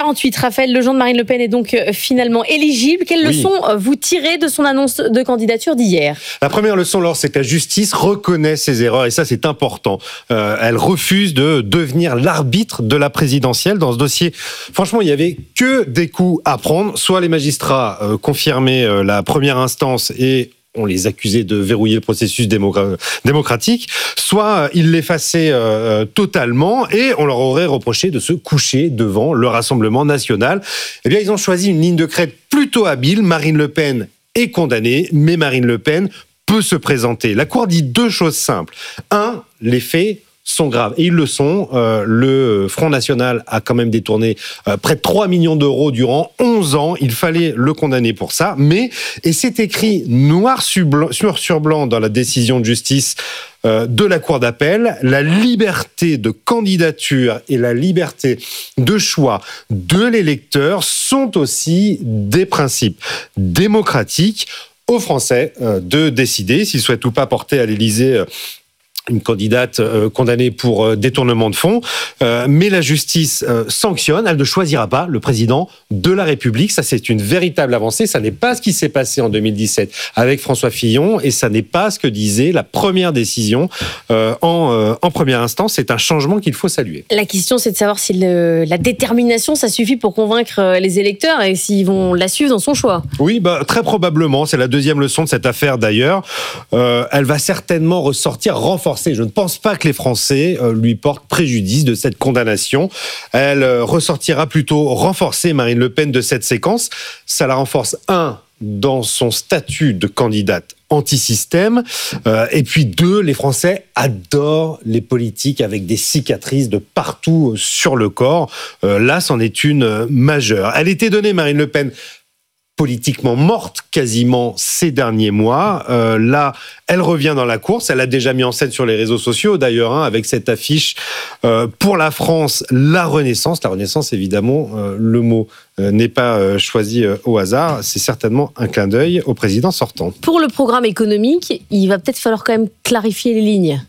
8h48, Raphaël Legendre, Marine Le Pen est donc finalement éligible. Quelles leçons vous tirez de son annonce de candidature d'hier ? La première leçon, Laure, c'est que la justice reconnaît ses erreurs et ça, c'est important. Elle refuse de devenir l'arbitre de la présidentielle dans ce dossier. Franchement, il n'y avait que des coups à prendre. Soit les magistrats confirmaient la première instance et on les accusait de verrouiller le processus démocratique, soit ils l'effaçaient totalement et on leur aurait reproché de se coucher devant le Rassemblement national. Eh bien, ils ont choisi une ligne de crête plutôt habile. Marine Le Pen est condamnée, mais Marine Le Pen peut se présenter. La Cour dit deux choses simples. Un, les faits sont graves. Et ils le sont. Le Front National a quand même détourné près de 3 millions d'euros durant 11 ans. Il fallait le condamner pour ça. Mais, et c'est écrit noir sur blanc dans la décision de justice de la Cour d'appel, la liberté de candidature et la liberté de choix de l'électeur sont aussi des principes démocratiques aux Français de décider s'ils souhaitent ou pas porter à l'Élysée une candidate condamnée pour détournement de fonds, mais la justice sanctionne, elle ne choisira pas le président de la République. Ça, c'est une véritable avancée. Ça n'est pas ce qui s'est passé en 2017 avec François Fillon, et ça n'est pas ce que disait la première décision en première instance. C'est un changement qu'il faut saluer. La question, c'est de savoir si la détermination, ça suffit pour convaincre les électeurs et s'ils vont la suivre dans son choix. Oui, très probablement. C'est la deuxième leçon de cette affaire, d'ailleurs. Elle va certainement ressortir renforcée. Je ne pense pas que les Français lui portent préjudice de cette condamnation. Elle ressortira plutôt renforcée, Marine Le Pen, de cette séquence. Ça la renforce, dans son statut de candidate anti-système, et puis 2, les Français adorent les politiques avec des cicatrices de partout sur le corps. Là, c'en est une majeure. Elle était donnée, Marine Le Pen, politiquement morte quasiment ces derniers mois. Là, elle revient dans la course. Elle a déjà mis en scène sur les réseaux sociaux, d'ailleurs, avec cette affiche pour la France, la Renaissance. La Renaissance, évidemment, le mot n'est pas choisi au hasard. C'est certainement un clin d'œil au président sortant. Pour le programme économique, il va peut-être falloir quand même clarifier les lignes.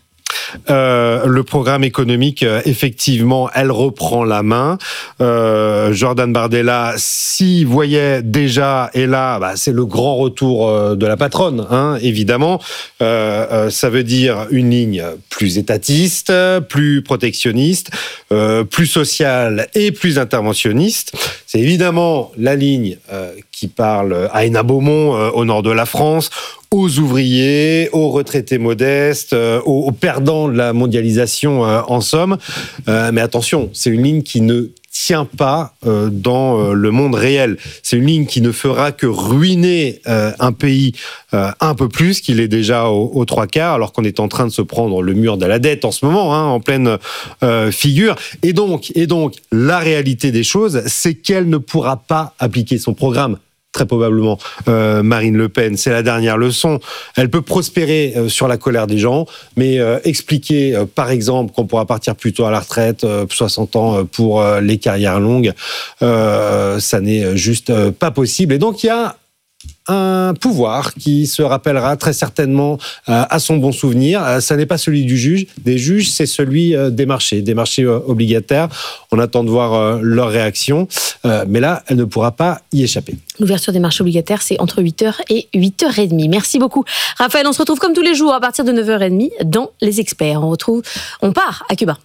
Le programme économique, effectivement, elle reprend la main. Jordan Bardella s'y voyait déjà, et là, c'est le grand retour de la patronne, évidemment. Ça veut dire une ligne plus étatiste, plus protectionniste, plus sociale et plus interventionniste. C'est évidemment la ligne qui parle à Hénin-Beaumont, au nord de la France, aux ouvriers, aux retraités modestes, aux perdants de la mondialisation, en somme. Mais attention, c'est une ligne qui ne tient pas dans le monde réel. C'est une ligne qui ne fera que ruiner un pays un peu plus qu'il est déjà aux 3/4, alors qu'on est en train de se prendre le mur de la dette en ce moment, en pleine figure. Et donc, la réalité des choses, c'est qu'elle ne pourra pas appliquer son programme. Très probablement, Marine Le Pen, c'est la dernière leçon. Elle peut prospérer sur la colère des gens, mais expliquer, par exemple, qu'on pourra partir plus tôt à la retraite, 60 ans pour les carrières longues, ça n'est juste pas possible. Et donc, il y a un pouvoir qui se rappellera très certainement à son bon souvenir. Ça n'est pas celui des juges, c'est celui des marchés obligataires. On attend de voir leur réaction, mais là, elle ne pourra pas y échapper. L'ouverture des marchés obligataires, c'est entre 8h et 8h30. Merci beaucoup. Raphaël, on se retrouve comme tous les jours à partir de 9h30 dans Les Experts. On part à Cuba.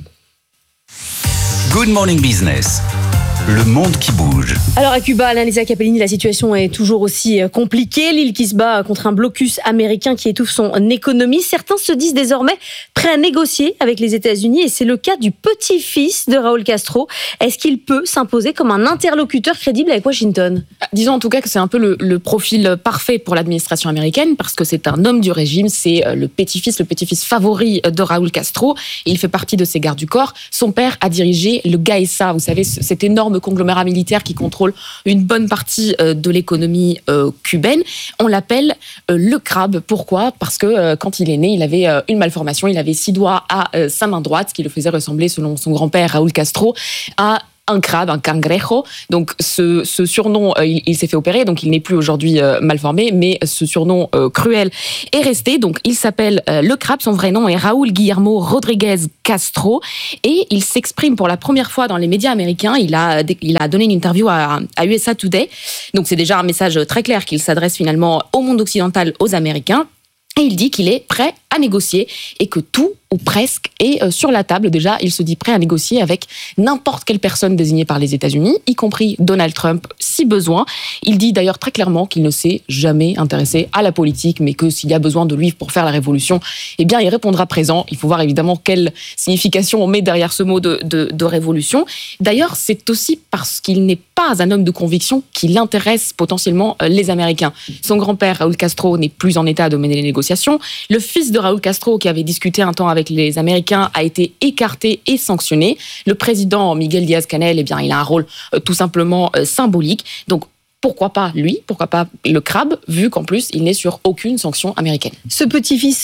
Good Morning Business. Le monde qui bouge. Alors à Cuba, Alain-Lisa Capellini, la situation est toujours aussi compliquée. L'île qui se bat contre un blocus américain qui étouffe son économie. Certains se disent désormais prêts à négocier avec les États-Unis et c'est le cas du petit-fils de Raúl Castro. Est-ce qu'il peut s'imposer comme un interlocuteur crédible avec Washington ? Disons en tout cas que c'est un peu le profil parfait pour l'administration américaine parce que c'est un homme du régime, c'est le petit-fils favori de Raúl Castro et il fait partie de ses gardes du corps. Son père a dirigé le GAESA, vous savez, cet énorme conglomérat militaire qui contrôle une bonne partie de l'économie cubaine. On l'appelle le crabe. Pourquoi ? Parce que quand il est né, il avait une malformation. Il avait 6 doigts à sa main droite, ce qui le faisait ressembler, selon son grand-père Raúl Castro, à un crabe, un cangrejo. Donc ce surnom, il s'est fait opérer, donc il n'est plus aujourd'hui mal formé, mais ce surnom cruel est resté. Donc il s'appelle le crabe, son vrai nom est Raúl Guillermo Rodríguez Castro, et il s'exprime pour la première fois dans les médias américains. Il a donné une interview à USA Today. Donc c'est déjà un message très clair qu'il s'adresse finalement au monde occidental, aux Américains. Et il dit qu'il est prêt à négocier et que tout, ou presque, est sur la table. Déjà, il se dit prêt à négocier avec n'importe quelle personne désignée par les États-Unis, y compris Donald Trump, si besoin. Il dit d'ailleurs très clairement qu'il ne s'est jamais intéressé à la politique, mais que s'il y a besoin de lui pour faire la révolution, eh bien, il répondra présent. Il faut voir évidemment quelle signification on met derrière ce mot de révolution. D'ailleurs, c'est aussi parce qu'il n'est pas un homme de conviction qu'il intéresse potentiellement les Américains. Son grand-père, Raúl Castro, n'est plus en état de mener les négociations. Le fils de Raúl Castro, qui avait discuté un temps avec les Américains, a été écarté et sanctionné. Le président Miguel Díaz-Canel, eh bien, il a un rôle tout simplement symbolique. Donc, pourquoi pas lui, pourquoi pas le crabe, vu qu'en plus, il n'est sur aucune sanction américaine. Ce petit-fils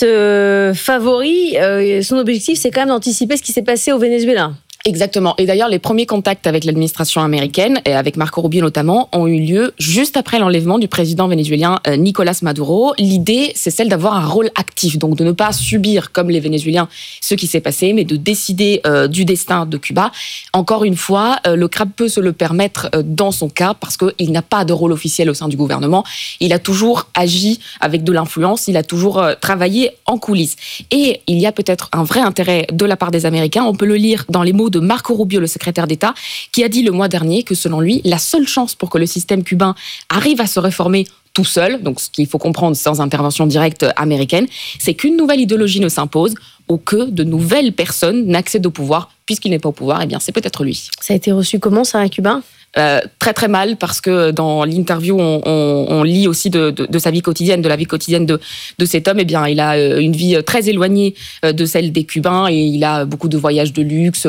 favori, son objectif, c'est quand même d'anticiper ce qui s'est passé au Venezuela. Exactement. Et d'ailleurs, les premiers contacts avec l'administration américaine, et avec Marco Rubio notamment, ont eu lieu juste après l'enlèvement du président vénézuélien Nicolás Maduro. L'idée, c'est celle d'avoir un rôle actif, donc de ne pas subir, comme les Vénézuéliens, ce qui s'est passé, mais de décider du destin de Cuba. Encore une fois, le crabe peut se le permettre dans son cas, parce qu'il n'a pas de rôle officiel au sein du gouvernement. Il a toujours agi avec de l'influence, il a toujours travaillé en coulisses. Et il y a peut-être un vrai intérêt de la part des Américains, on peut le lire dans les mots de Marco Rubio, le secrétaire d'État, qui a dit le mois dernier que selon lui, la seule chance pour que le système cubain arrive à se réformer tout seul, donc ce qu'il faut comprendre sans intervention directe américaine, c'est qu'une nouvelle idéologie ne s'impose ou que de nouvelles personnes n'accèdent au pouvoir. Puisqu'il n'est pas au pouvoir, eh bien c'est peut-être lui. Ça a été reçu comment, ça, à Cuba ? Très très mal, parce que dans l'interview on lit aussi de sa vie quotidienne, de la vie quotidienne de cet homme. Eh bien, il a une vie très éloignée de celle des Cubains, et il a beaucoup de voyages de luxe,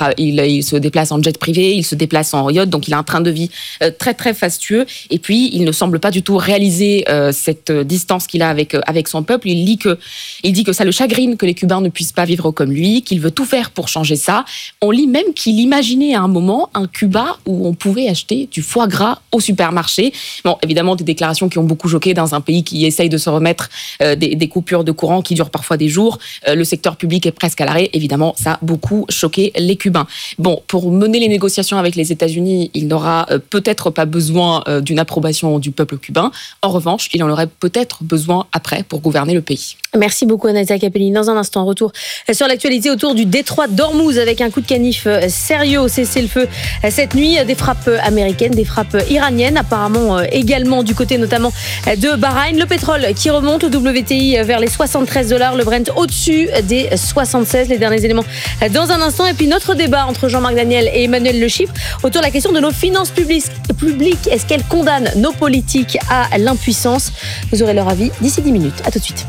il se déplace en jet privé, il se déplace en yacht, donc il a un train de vie très très fastueux, et puis il ne semble pas du tout réaliser cette distance qu'il a avec son peuple. Il dit que ça le chagrine que les Cubains ne puissent pas vivre comme lui, qu'il veut tout faire pour changer ça. On lit même qu'il imaginait à un moment un Cuba où on pouvait acheter du foie gras au supermarché. Bon, évidemment, des déclarations qui ont beaucoup choqué dans un pays qui essaye de se remettre des coupures de courant qui durent parfois des jours. Le secteur public est presque à l'arrêt. Évidemment, ça a beaucoup choqué les Cubains. Bon, pour mener les négociations avec les États-Unis, il n'aura peut-être pas besoin d'une approbation du peuple cubain. En revanche, il en aurait peut-être besoin après pour gouverner le pays. Merci beaucoup, Anaïsa Capellini. Dans un instant, retour sur l'actualité autour du détroit d'Ormuz, avec un coup de canif sérieux au cessez-le-feu cette nuit. Des frappes américaines, des frappes iraniennes, apparemment également du côté notamment de Bahreïn. Le pétrole qui remonte, au WTI vers les $73, le Brent au-dessus des 76. Les derniers éléments dans un instant. Et puis notre débat entre Jean-Marc Daniel et Emmanuel Le Chypre autour de la question de nos finances publiques. Est-ce qu'elles condamnent nos politiques à l'impuissance ? Vous aurez leur avis d'ici 10 minutes. À tout de suite.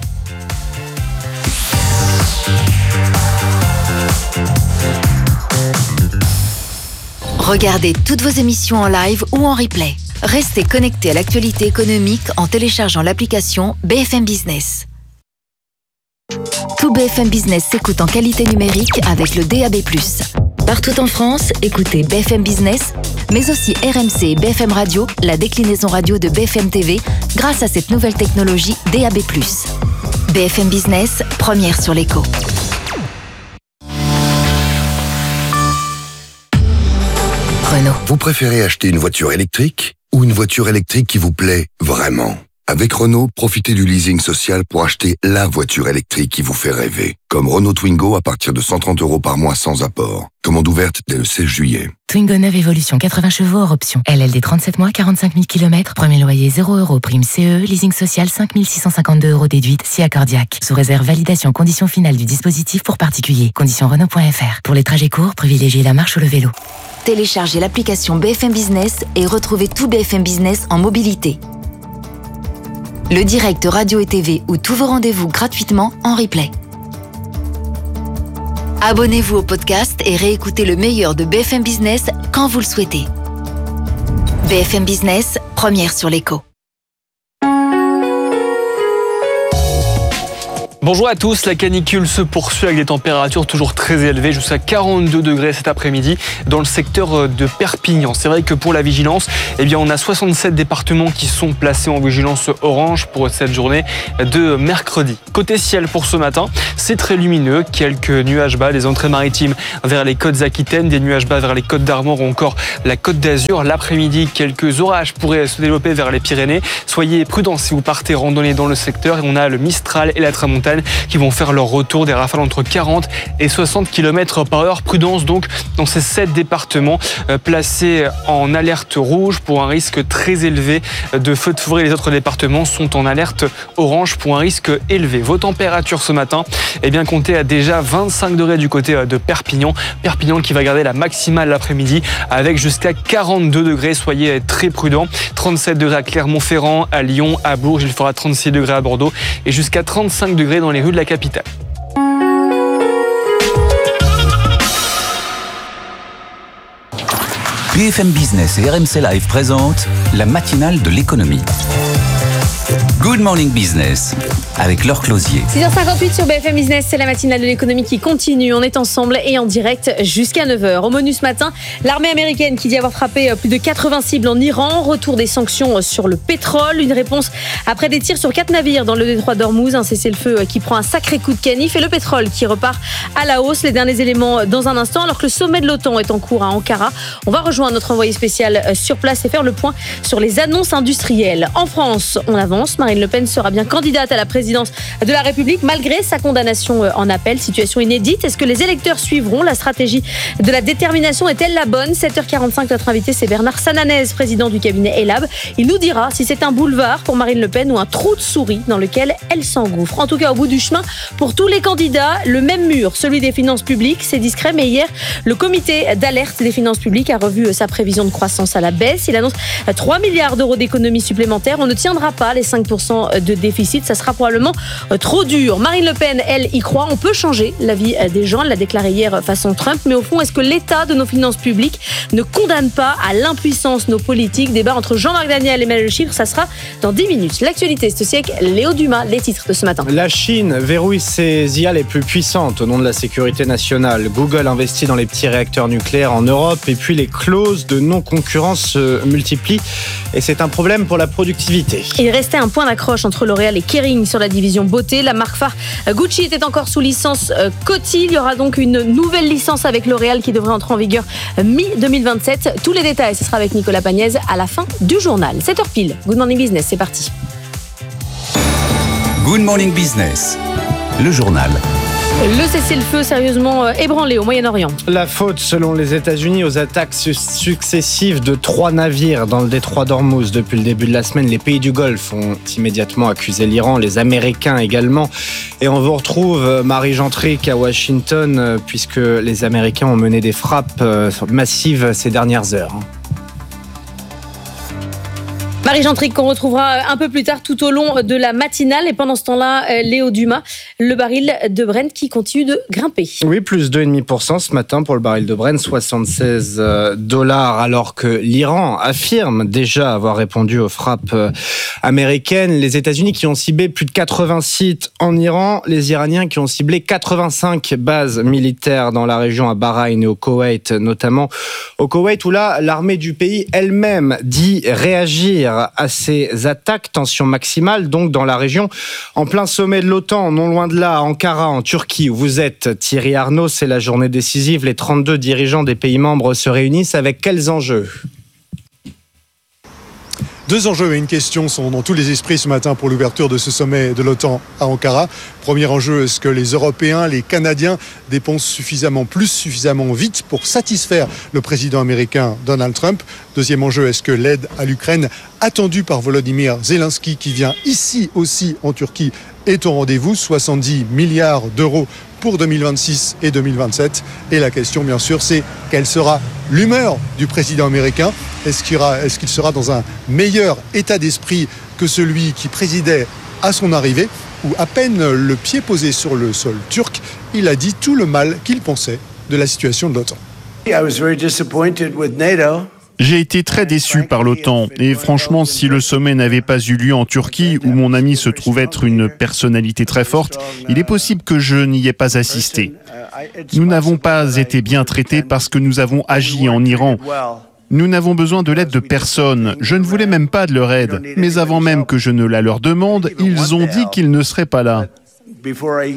Regardez toutes vos émissions en live ou en replay. Restez connectés à l'actualité économique en téléchargeant l'application BFM Business. Tout BFM Business s'écoute en qualité numérique avec le DAB+. Partout en France, écoutez BFM Business, mais aussi RMC et BFM Radio, la déclinaison radio de BFM TV, grâce à cette nouvelle technologie DAB+. BFM Business, première sur l'écho. Renault. Vous préférez acheter une voiture électrique ou une voiture électrique qui vous plaît vraiment ? Avec Renault, profitez du leasing social pour acheter la voiture électrique qui vous fait rêver. Comme Renault Twingo à partir de 130 € par mois sans apport. Commande ouverte dès le 16 juillet. Twingo 9 Evolution 80 chevaux hors option. LLD 37 mois, 45 000 km. Premier loyer 0 €, prime CE, leasing social 5 652 € déduite, si accordiaque. Sous réserve validation conditions finales du dispositif pour particuliers. Conditions Renault.fr. Pour les trajets courts, privilégiez la marche ou le vélo. Téléchargez l'application BFM Business et retrouvez tout BFM Business en mobilité. Le direct radio et TV ou tous vos rendez-vous gratuitement en replay. Abonnez-vous au podcast et réécoutez le meilleur de BFM Business quand vous le souhaitez. BFM Business, première sur l'écho. Bonjour à tous, la canicule se poursuit avec des températures toujours très élevées, jusqu'à 42 degrés cet après-midi dans le secteur de Perpignan. C'est vrai que pour la vigilance, on a 67 départements qui sont placés en vigilance orange pour cette journée de mercredi. Côté ciel pour ce matin, c'est très lumineux, quelques nuages bas, des entrées maritimes vers les côtes aquitaines, des nuages bas vers les côtes d'Armor ou encore la côte d'Azur. L'après-midi, quelques orages pourraient se développer vers les Pyrénées. Soyez prudents si vous partez randonner dans le secteur. Et on a le Mistral et la Tramontane qui vont faire leur retour, des rafales entre 40 et 60 km/h. Prudence donc dans ces 7 départements placés en alerte rouge pour un risque très élevé de feux de forêt. Les autres départements sont en alerte orange pour un risque élevé. Vos températures ce matin, comptez à déjà 25 degrés du côté de Perpignan. Perpignan qui va garder la maximale l'après-midi avec jusqu'à 42 degrés. Soyez très prudents. 37 degrés à Clermont-Ferrand, à Lyon, à Bourges. Il fera 36 degrés à Bordeaux et jusqu'à 35 degrés dans les rues de la capitale. BFM Business et RMC Live présentent la matinale de l'économie. Good Morning Business avec Laure Closier. 6h58 sur BFM Business, c'est la matinale de l'économie qui continue. On est ensemble et en direct jusqu'à 9h. Au menu ce matin, l'armée américaine qui dit avoir frappé plus de 80 cibles en Iran. Retour des sanctions sur le pétrole. Une réponse après des tirs sur 4 navires dans le détroit d'Ormuz. Un cessez-le-feu qui prend un sacré coup de canif et le pétrole qui repart à la hausse. Les derniers éléments dans un instant. Alors que le sommet de l'OTAN est en cours à Ankara, on va rejoindre notre envoyé spécial sur place et faire le point sur les annonces industrielles. En France, on avance. Marine Le Pen sera bien candidate à la présidence de la République malgré sa condamnation en appel. Situation inédite. Est-ce que les électeurs suivront? La stratégie de la détermination est-elle la bonne? 7h45, notre invité c'est Bernard Sananès, président du cabinet ELAB. Il nous dira si c'est un boulevard pour Marine Le Pen ou un trou de souris dans lequel elle s'engouffre. En tout cas, au bout du chemin, pour tous les candidats, le même mur, celui des finances publiques. C'est discret, mais hier, le comité d'alerte des finances publiques a revu sa prévision de croissance à la baisse. Il annonce 3 milliards d'euros d'économies supplémentaires. On ne tiendra pas les 5% de déficit. Ça sera probablement trop dur. Marine Le Pen, elle, y croit. On peut changer la vie des gens. Elle l'a déclaré hier façon Trump. Mais au fond, est-ce que l'état de nos finances publiques ne condamne pas à l'impuissance nos politiques? Débat entre Jean-Marc Daniel et Emmanuel Chypre. Ça sera dans 10 minutes. L'actualité, c'est aussi avec Léo Dumas. Les titres de ce matin. La Chine verrouille ses IA les plus puissantes au nom de la sécurité nationale. Google investit dans les petits réacteurs nucléaires en Europe. Et puis les clauses de non-concurrence se multiplient. Et c'est un problème pour la productivité. Il restait un point d'accroche entre L'Oréal et Kering sur la division beauté. La marque phare Gucci était encore sous licence Coty. Il y aura donc une nouvelle licence avec L'Oréal qui devrait entrer en vigueur mi-2027. Tous les détails, ce sera avec Nicolas Pagnès à la fin du journal. 7h pile. Good Morning Business, c'est parti. Good Morning Business, le journal. Le cessez-le-feu sérieusement ébranlé au Moyen-Orient. La faute, selon les États-Unis, aux attaques successives de 3 navires dans le détroit d'Ormuz depuis le début de la semaine. Les pays du Golfe ont immédiatement accusé l'Iran, les Américains également. Et on vous retrouve, Marie Gentric, à Washington, puisque les Américains ont mené des frappes massives ces dernières heures. Marie Gentric, qu'on retrouvera un peu plus tard tout au long de la matinale. Et pendant ce temps-là, Léo Dumas, le baril de Brent qui continue de grimper. Oui, plus 2,5% ce matin pour le baril de Brent, $76, alors que l'Iran affirme déjà avoir répondu aux frappes américaines. Les États-Unis qui ont ciblé plus de 80 sites en Iran, les Iraniens qui ont ciblé 85 bases militaires dans la région, à Bahreïn et au Koweït notamment. Au Koweït où là, l'armée du pays elle-même dit réagir à ces attaques, tension maximale donc dans la région, en plein sommet de l'OTAN, non loin de là, à Ankara, en Turquie, où vous êtes, Thierry Arnaud. C'est la journée décisive. Les 32 dirigeants des pays membres se réunissent. Avec quels enjeux ? 2 enjeux et une question sont dans tous les esprits ce matin pour l'ouverture de ce sommet de l'OTAN à Ankara. Premier enjeu, est-ce que les Européens, les Canadiens dépensent suffisamment vite pour satisfaire le président américain Donald Trump? Deuxième enjeu, est-ce que l'aide à l'Ukraine attendue par Volodymyr Zelensky, qui vient ici aussi en Turquie, est au rendez-vous? 70 milliards d'euros pour 2026 et 2027. Et la question, bien sûr, c'est quelle sera l'humeur du président américain? Est-ce qu'il sera dans un meilleur état d'esprit que celui qui présidait à son arrivée, où à peine le pied posé sur le sol turc, il a dit tout le mal qu'il pensait de la situation de l'OTAN. I was very disappointed with NATO. J'ai été très déçu par l'OTAN et franchement, si le sommet n'avait pas eu lieu en Turquie, où mon ami se trouve être une personnalité très forte, il est possible que je n'y ai pas assisté. Nous n'avons pas été bien traités parce que nous avons agi en Iran. Nous n'avons besoin de l'aide de personne. Je ne voulais même pas de leur aide. Mais avant même que je ne la leur demande, ils ont dit qu'ils ne seraient pas là. Il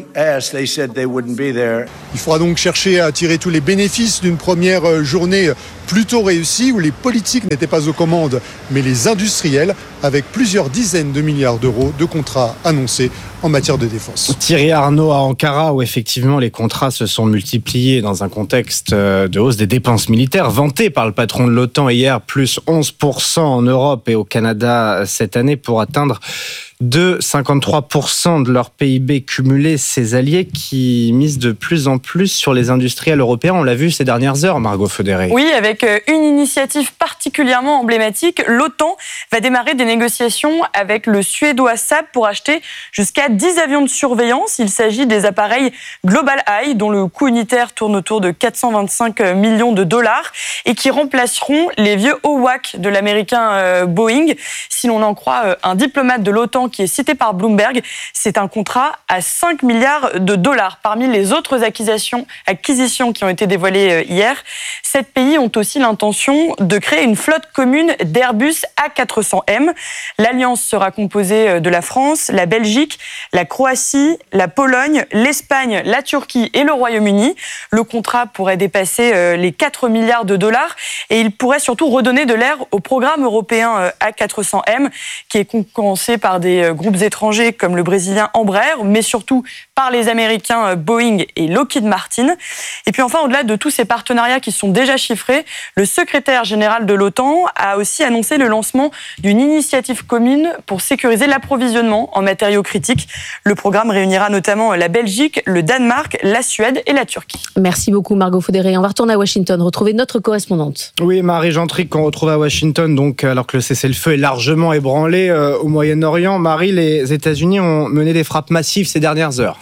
faudra donc chercher à tirer tous les bénéfices d'une première journée plutôt réussie où les politiques n'étaient pas aux commandes, mais les industriels, avec plusieurs dizaines de milliards d'euros de contrats annoncés en matière de défense. Thierry Arnaud à Ankara, où effectivement les contrats se sont multipliés dans un contexte de hausse des dépenses militaires, vanté par le patron de l'OTAN hier, plus 11% en Europe et au Canada cette année pour atteindre de 53% de leur PIB cumulé, ces alliés qui misent de plus en plus sur les industriels européens. On l'a vu ces dernières heures, Margot Fodéré. Oui, avec une initiative particulièrement emblématique, l'OTAN va démarrer des négociations avec le suédois Saab pour acheter jusqu'à 10 avions de surveillance. Il s'agit des appareils Global Eye, dont le coût unitaire tourne autour de 425 millions de dollars et qui remplaceront les vieux Hawk de l'américain Boeing. Si l'on en croit un diplomate de l'OTAN qui est cité par Bloomberg, c'est un contrat à 5 milliards de dollars. Parmi les autres acquisitions qui ont été dévoilées hier, 7 pays ont aussi l'intention de créer une flotte commune d'Airbus A400M. L'alliance sera composée de la France, la Belgique, la Croatie, la Pologne, l'Espagne, la Turquie et le Royaume-Uni. Le contrat pourrait dépasser les 4 milliards de dollars et il pourrait surtout redonner de l'air au programme européen A400M qui est concurrencé par des groupes étrangers comme le brésilien Embraer, mais surtout par les Américains Boeing et Lockheed Martin. Et puis enfin, au-delà de tous ces partenariats qui sont déjà chiffrés, le secrétaire général de l'OTAN a aussi annoncé le lancement d'une initiative commune pour sécuriser l'approvisionnement en matériaux critiques. Le programme réunira notamment la Belgique, le Danemark, la Suède et la Turquie. Merci beaucoup Margot Fodéré. On va retourner à Washington, retrouver notre correspondante. Oui, Marie Gentric, qu'on retrouve à Washington, donc alors que le cessez-le-feu est largement ébranlé au Moyen-Orient. Marie, les États-Unis ont mené des frappes massives ces dernières heures.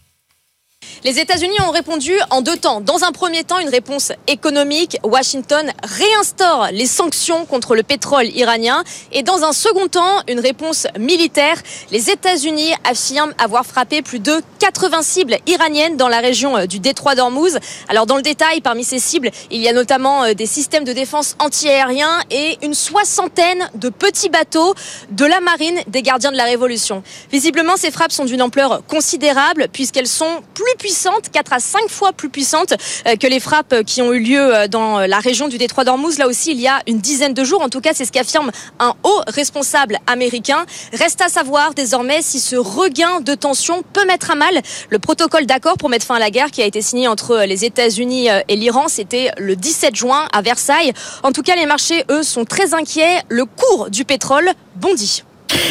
Les États-Unis ont répondu en 2 temps. Dans un premier temps, une réponse économique. Washington réinstaure les sanctions contre le pétrole iranien. Et dans un second temps, une réponse militaire. Les États-Unis affirment avoir frappé plus de 80 cibles iraniennes dans la région du détroit d'Ormuz. Alors dans le détail, parmi ces cibles, il y a notamment des systèmes de défense anti-aériens et une 60aine de petits bateaux de la marine des gardiens de la Révolution. Visiblement, ces frappes sont d'une ampleur considérable puisqu'elles sont plus puissantes, 4 à 5 fois plus puissantes que les frappes qui ont eu lieu dans la région du détroit d'Ormuz. Là aussi, il y a une dizaine de jours. En tout cas, c'est ce qu'affirme un haut responsable américain. Reste à savoir désormais si ce regain de tension peut mettre à mal le protocole d'accord pour mettre fin à la guerre qui a été signé entre les États-Unis et l'Iran. C'était le 17 juin à Versailles. En tout cas, les marchés, eux, sont très inquiets. Le cours du pétrole bondit.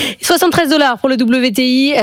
73 $ pour le WTI,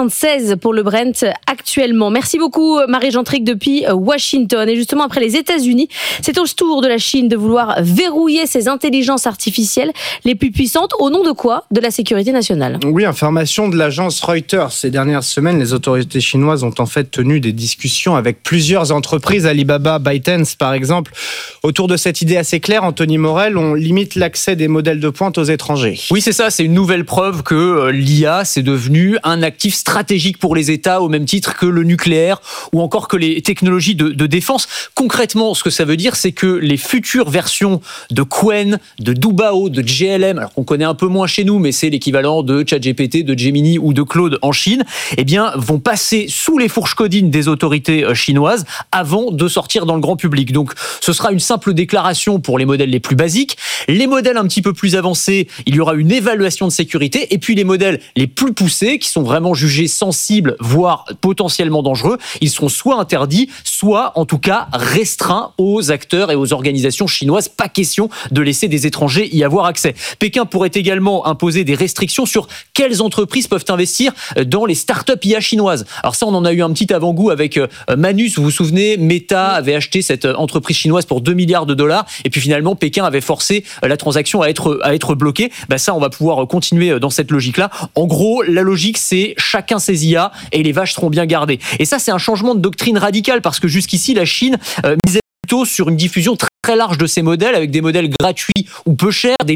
76 pour le Brent actuellement. Merci beaucoup Marie Gentric depuis Washington. Et justement après les États-Unis, c'est au tour de la Chine de vouloir verrouiller ses intelligences artificielles les plus puissantes. Au nom de quoi ? De la sécurité nationale. Oui, information de l'agence Reuters. Ces dernières semaines, les autorités chinoises ont en fait tenu des discussions avec plusieurs entreprises, Alibaba, ByteDance par exemple. Autour de cette idée assez claire, Anthony Morel, on limite l'accès des modèles de pointe aux étrangers. Oui, c'est ça, c'est une nouvelle preuve que l'IA, c'est devenu un actif stratégique pour les États au même titre que le nucléaire ou encore que les technologies de défense. Concrètement, ce que ça veut dire, c'est que les futures versions de Qwen, de Dubao, de JLM, alors qu'on connaît un peu moins chez nous, mais c'est l'équivalent de ChatGPT, de Gemini ou de Claude en Chine, eh bien, vont passer sous les fourches codines des autorités chinoises avant de sortir dans le grand public. Donc, ce sera une simple déclaration pour les modèles les plus basiques. Les modèles un petit peu plus avancés, il y aura une évaluation de sécurité. Et puis les modèles les plus poussés, qui sont vraiment jugés sensibles, voire potentiellement dangereux, ils seront soit interdits, soit en tout cas restreints aux acteurs et aux organisations chinoises. Pas question de laisser des étrangers y avoir accès. Pékin pourrait également imposer des restrictions sur quelles entreprises peuvent investir dans les startups IA chinoises. Alors ça, on en a eu un petit avant-goût avec Manus, vous vous souvenez, Meta avait acheté cette entreprise chinoise pour 2 milliards de dollars, et puis finalement Pékin avait forcé la transaction à être bloquée. Ça, on va pouvoir continuer dans cette logique-là. En gros, la logique, c'est chacun ses IA et les vaches seront bien gardées. Et ça, c'est un changement de doctrine radical parce que jusqu'ici, la Chine misait plutôt sur une diffusion très très large de ces modèles, avec des modèles gratuits ou peu chers, des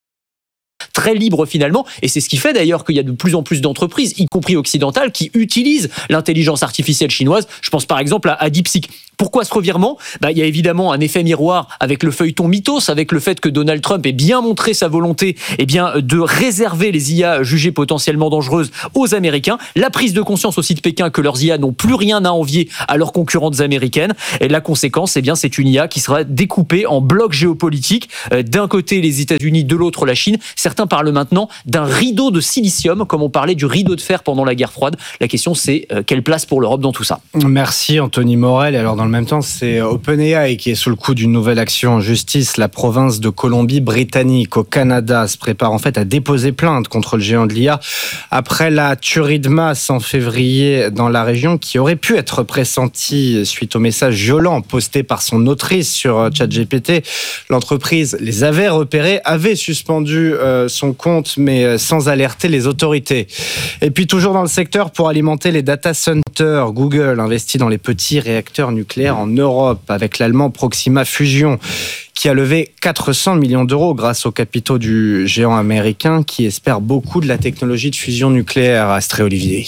très libre finalement, et c'est ce qui fait d'ailleurs qu'il y a de plus en plus d'entreprises, y compris occidentales, qui utilisent l'intelligence artificielle chinoise. Je pense par exemple à DeepSeek. Pourquoi ce revirement ? Il y a évidemment un effet miroir avec le feuilleton Mythos, avec le fait que Donald Trump ait bien montré sa volonté de réserver les IA jugées potentiellement dangereuses aux Américains. La prise de conscience aussi de Pékin que leurs IA n'ont plus rien à envier à leurs concurrentes américaines. Et la conséquence, c'est une IA qui sera découpée en blocs géopolitiques. D'un côté les États-Unis, de l'autre la Chine. Certains parlent maintenant d'un rideau de silicium, comme on parlait du rideau de fer pendant la guerre froide. La question, c'est quelle place pour l'Europe dans tout ça ? Merci Anthony Morel. Alors dans le même temps, c'est OpenAI qui est sous le coup d'une nouvelle action en justice. La province de Colombie-Britannique au Canada se prépare en fait à déposer plainte contre le géant de l'IA après la tuerie de masse en février dans la région qui aurait pu être pressentie suite aux messages violents postés par son autrice sur ChatGPT. L'entreprise les avait repérés, avait suspendu son compte mais sans alerter les autorités. Et puis toujours dans le secteur, pour alimenter les data centers, Google investit dans les petits réacteurs nucléaires en Europe avec l'allemand Proxima Fusion qui a levé 400 millions d'euros grâce aux capitaux du géant américain qui espère beaucoup de la technologie de fusion nucléaire. Astrée Olivier.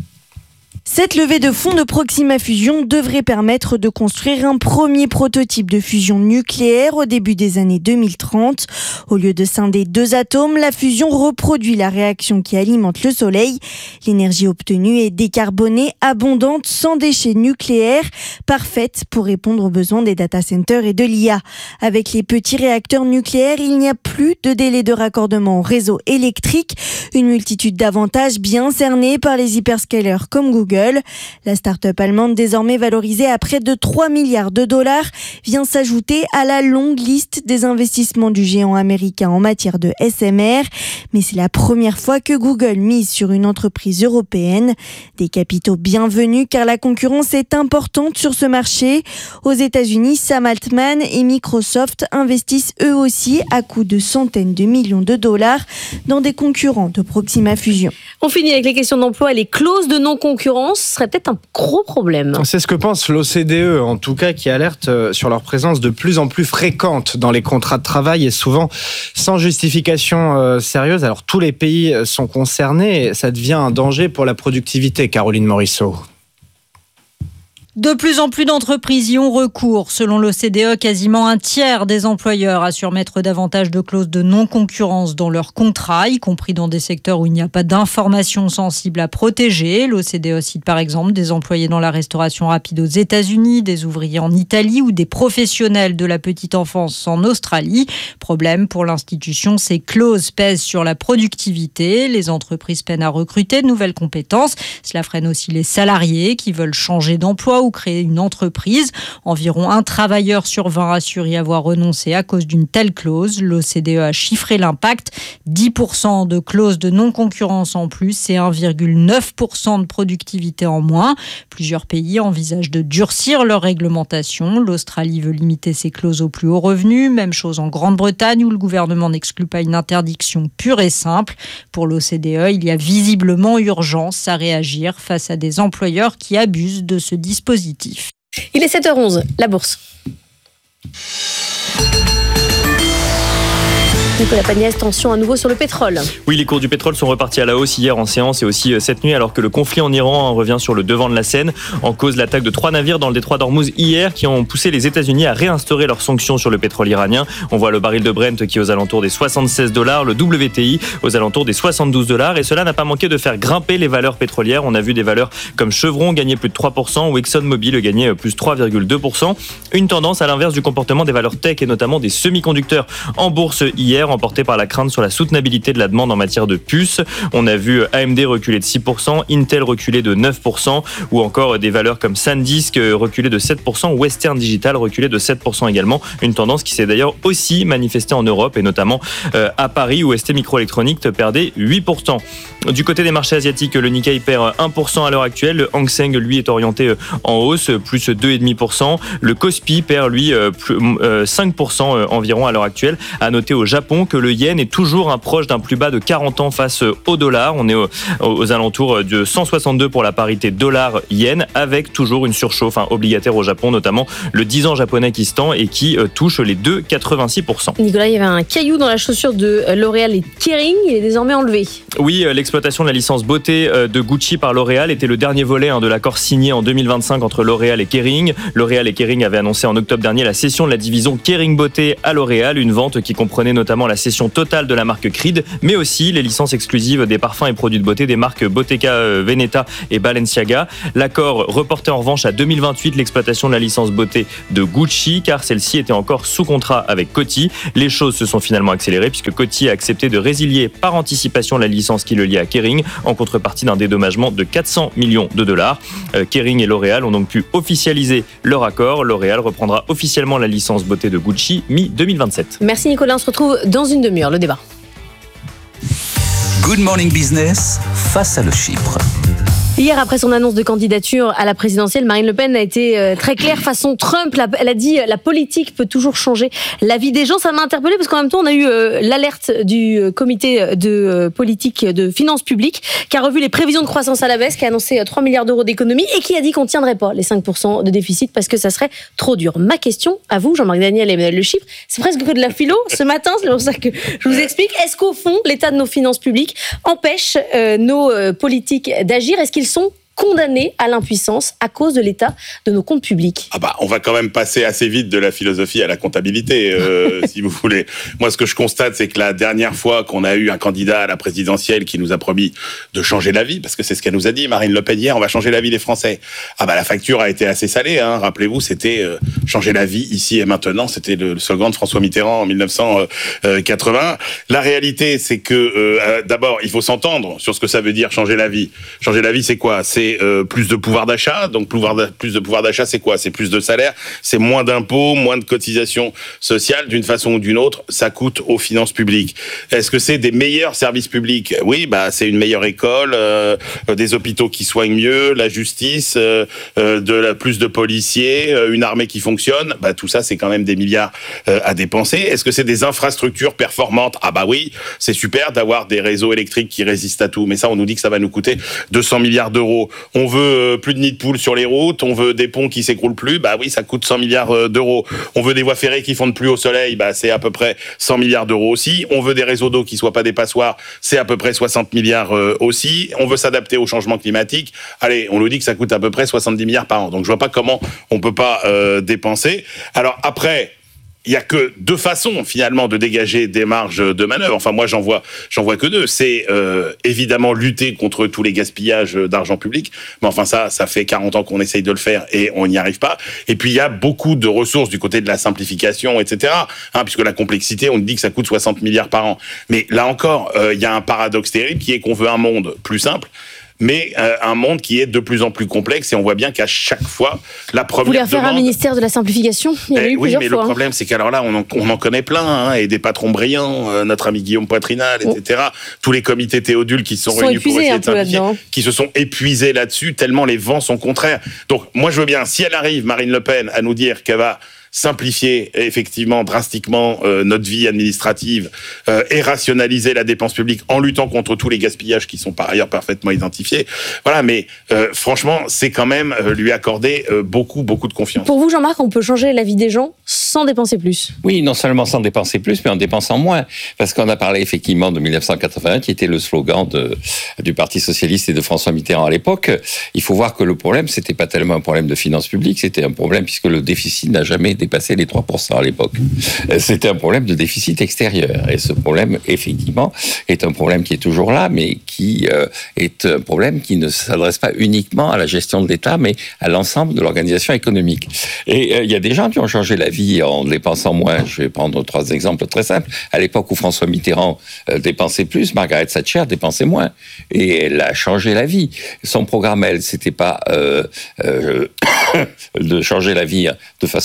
Cette levée de fonds de Proxima Fusion devrait permettre de construire un premier prototype de fusion nucléaire au début des années 2030. Au lieu de scinder deux atomes, la fusion reproduit la réaction qui alimente le Soleil. L'énergie obtenue est décarbonée, abondante, sans déchets nucléaires, parfaite pour répondre aux besoins des data centers et de l'IA. Avec les petits réacteurs nucléaires, il n'y a plus de délai de raccordement au réseau électrique. Une multitude d'avantages bien cernés par les hyperscalers comme Google. La start-up allemande, désormais valorisée à près de 3 milliards de dollars, vient s'ajouter à la longue liste des investissements du géant américain en matière de SMR. Mais c'est la première fois que Google mise sur une entreprise européenne. Des capitaux bienvenus car la concurrence est importante sur ce marché. Aux États-Unis, Sam Altman et Microsoft investissent eux aussi à coût de centaines de millions de dollars dans des concurrents de Proxima Fusion. On finit avec les questions d'emploi et les clauses de non-concurrence. Ce serait peut-être un gros problème. C'est ce que pense l'OCDE, en tout cas, qui alerte sur leur présence de plus en plus fréquente dans les contrats de travail et souvent sans justification sérieuse. Alors tous les pays sont concernés et ça devient un danger pour la productivité, Caroline Morisseau. De plus en plus d'entreprises y ont recours. Selon l'OCDE, quasiment un tiers des employeurs assurent mettre davantage de clauses de non-concurrence dans leurs contrats, y compris dans des secteurs où il n'y a pas d'informations sensibles à protéger. L'OCDE cite par exemple des employés dans la restauration rapide aux États-Unis, des ouvriers en Italie ou des professionnels de la petite enfance en Australie. Problème pour l'institution, ces clauses pèsent sur la productivité. Les entreprises peinent à recruter de nouvelles compétences. Cela freine aussi les salariés qui veulent changer d'emploi ou créer une entreprise. Environ un travailleur sur 20 assure y avoir renoncé à cause d'une telle clause. L'OCDE a chiffré l'impact. 10% de clauses de non-concurrence en plus et 1,9% de productivité en moins. Plusieurs pays envisagent de durcir leur réglementation. L'Australie veut limiter ses clauses aux plus hauts revenus. Même chose en Grande-Bretagne où le gouvernement n'exclut pas une interdiction pure et simple. Pour l'OCDE, il y a visiblement urgence à réagir face à des employeurs qui abusent de ce dispositif. Il est 7h11, la bourse. Nicolas Pagnès, tension à nouveau sur le pétrole. Oui, les cours du pétrole sont repartis à la hausse hier en séance et aussi cette nuit, alors que le conflit en Iran revient sur le devant de la scène. En cause, l'attaque de 3 navires dans le détroit d'Ormuz hier qui ont poussé les États-Unis à réinstaurer leurs sanctions sur le pétrole iranien. On voit le baril de Brent qui est aux alentours des $76, le WTI aux alentours des $72. Et cela n'a pas manqué de faire grimper les valeurs pétrolières. On a vu des valeurs comme Chevron gagner plus de 3% ou ExxonMobil gagner plus 3,2%. Une tendance à l'inverse du comportement des valeurs tech et notamment des semi-conducteurs en bourse hier, emporté par la crainte sur la soutenabilité de la demande en matière de puces. On a vu AMD reculer de 6%, Intel reculer de 9% ou encore des valeurs comme SanDisk reculer de 7%, Western Digital reculer de 7% également. Une tendance qui s'est d'ailleurs aussi manifestée en Europe et notamment à Paris où ST Microelectronics perdait 8%. Du côté des marchés asiatiques, le Nikkei perd 1% à l'heure actuelle. Le Hang Seng, lui, est orienté en hausse, plus 2,5%. Le Kospi perd, lui, 5% environ à l'heure actuelle. À noter au Japon Japon que le yen est toujours proche d'un plus bas de 40 ans face au dollar. On est aux alentours de 162 pour la parité dollar-yen, avec toujours une surchauffe obligataire au Japon, notamment le 10 ans japonais qui se tend et qui touche les 2,86%. Nicolas, il y avait un caillou dans la chaussure de L'Oréal et Kering, il est désormais enlevé. Oui, l'exploitation de la licence beauté de Gucci par L'Oréal était le dernier volet de l'accord signé en 2025 entre L'Oréal et Kering. L'Oréal et Kering avaient annoncé en octobre dernier la cession de la division Kering Beauté à L'Oréal, une vente qui comprenait notamment la cession totale de la marque Creed, mais aussi les licences exclusives des parfums et produits de beauté des marques Bottega Veneta et Balenciaga. L'accord reportait en revanche à 2028 l'exploitation de la licence beauté de Gucci, car celle-ci était encore sous contrat avec Coty. Les choses se sont finalement accélérées puisque Coty a accepté de résilier par anticipation la licence qui le liait à Kering en contrepartie d'un dédommagement de 400 millions de dollars. Kering et L'Oréal ont donc pu officialiser leur accord. L'Oréal reprendra officiellement la licence beauté de Gucci mi-2027. Merci Nicolas, on se retrouve dans une demi-heure, le débat. Good Morning Business, face à le Chypre. Hier, après son annonce de candidature à la présidentielle, Marine Le Pen a été très claire façon Trump. Elle a dit la politique peut toujours changer la vie des gens. Ça m'a interpellée parce qu'en même temps, on a eu l'alerte du comité de politique de finances publiques qui a revu les prévisions de croissance à la baisse, qui a annoncé 3 milliards d'euros d'économie et qui a dit qu'on ne tiendrait pas les 5% de déficit parce que ça serait trop dur. Ma question à vous, Jean-Marc Daniel et Emmanuel Le Chypre, c'est presque que de la philo ce matin, c'est pour ça que je vous explique. Est-ce qu'au fond, l'état de nos finances publiques empêche nos politiques d'agir ? Est-ce qu'ils sont condamnés à l'impuissance à cause de l'état de nos comptes publics? On va quand même passer assez vite de la philosophie à la comptabilité, si vous voulez. Moi, ce que je constate, c'est que la dernière fois qu'on a eu un candidat à la présidentielle qui nous a promis de changer la vie, parce que c'est ce qu'elle nous a dit, Marine Le Pen hier, on va changer la vie des Français. La facture a été assez salée, hein. Rappelez-vous, c'était changer la vie ici et maintenant. C'était le slogan de François Mitterrand en 1980. La réalité, c'est que d'abord, il faut s'entendre sur ce que ça veut dire changer la vie. Changer la vie, c'est quoi? C'est plus de pouvoir d'achat. Donc plus de pouvoir d'achat, c'est quoi? C'est plus de salaire, c'est moins d'impôts, moins de cotisations sociales. D'une façon ou d'une autre, ça coûte aux finances publiques. Est-ce que c'est des meilleurs services publics? Oui, c'est une meilleure école, des hôpitaux qui soignent mieux, la justice, plus de policiers, une armée qui fonctionne. Tout ça, c'est quand même des milliards à dépenser. Est-ce que c'est des infrastructures performantes? Oui, c'est super d'avoir des réseaux électriques qui résistent à tout. Mais ça, on nous dit que ça va nous coûter 200 milliards d'euros. On veut plus de nids de poules sur les routes, on veut des ponts qui s'écroulent plus, oui, ça coûte 100 milliards d'euros. On veut des voies ferrées qui fondent plus au soleil, c'est à peu près 100 milliards d'euros aussi. On veut des réseaux d'eau qui soient pas des passoires, c'est à peu près 60 milliards aussi. On veut s'adapter au changement climatique. Allez, on nous dit que ça coûte à peu près 70 milliards par an. Donc je vois pas comment on peut pas dépenser. Alors après, il y a que deux façons finalement de dégager des marges de manœuvre. Enfin, moi, j'en vois que deux. C'est évidemment lutter contre tous les gaspillages d'argent public. Mais enfin, ça fait 40 ans qu'on essaye de le faire et on n'y arrive pas. Et puis, il y a beaucoup de ressources du côté de la simplification, etc. Puisque la complexité, on dit que ça coûte 60 milliards par an. Mais là encore, il y a un paradoxe terrible qui est qu'on veut un monde plus simple, mais un monde qui est de plus en plus complexe, et on voit bien qu'à chaque fois, la première demande... Vous voulez refaire un ministère de la simplification? Il y en a eu plusieurs fois. Oui, mais le problème, c'est qu'alors là, on en connaît plein, et des patrons brillants, notre ami Guillaume Poitrinal, etc. Tous les comités Théodule qui se sont réunis pour essayer de simplifier, qui se sont épuisés là-dessus, tellement les vents sont contraires. Donc, moi, je veux bien, si elle arrive, Marine Le Pen, à nous dire qu'elle va simplifier effectivement drastiquement notre vie administrative et rationaliser la dépense publique en luttant contre tous les gaspillages qui sont par ailleurs parfaitement identifiés. Voilà, mais franchement, c'est quand même lui accorder beaucoup de confiance. Pour vous, Jean-Marc, on peut changer la vie des gens sans dépenser plus? Oui, non seulement sans dépenser plus, mais en dépensant moins. Parce qu'on a parlé effectivement de 1981, qui était le slogan du Parti Socialiste et de François Mitterrand à l'époque. Il faut voir que le problème, c'était pas tellement un problème de finances publiques, c'était un problème puisque le déficit n'a jamais dépassé les 3% à l'époque. C'était un problème de déficit extérieur. Et ce problème, effectivement, est un problème qui est toujours là, mais qui est un problème qui ne s'adresse pas uniquement à la gestion de l'État, mais à l'ensemble de l'organisation économique. Et il y a des gens qui ont changé la vie en dépensant moins. Je vais prendre 3 exemples très simples. À l'époque où François Mitterrand dépensait plus, Margaret Thatcher dépensait moins. Et elle a changé la vie. Son programme, elle, c'était pas de changer la vie de façon totale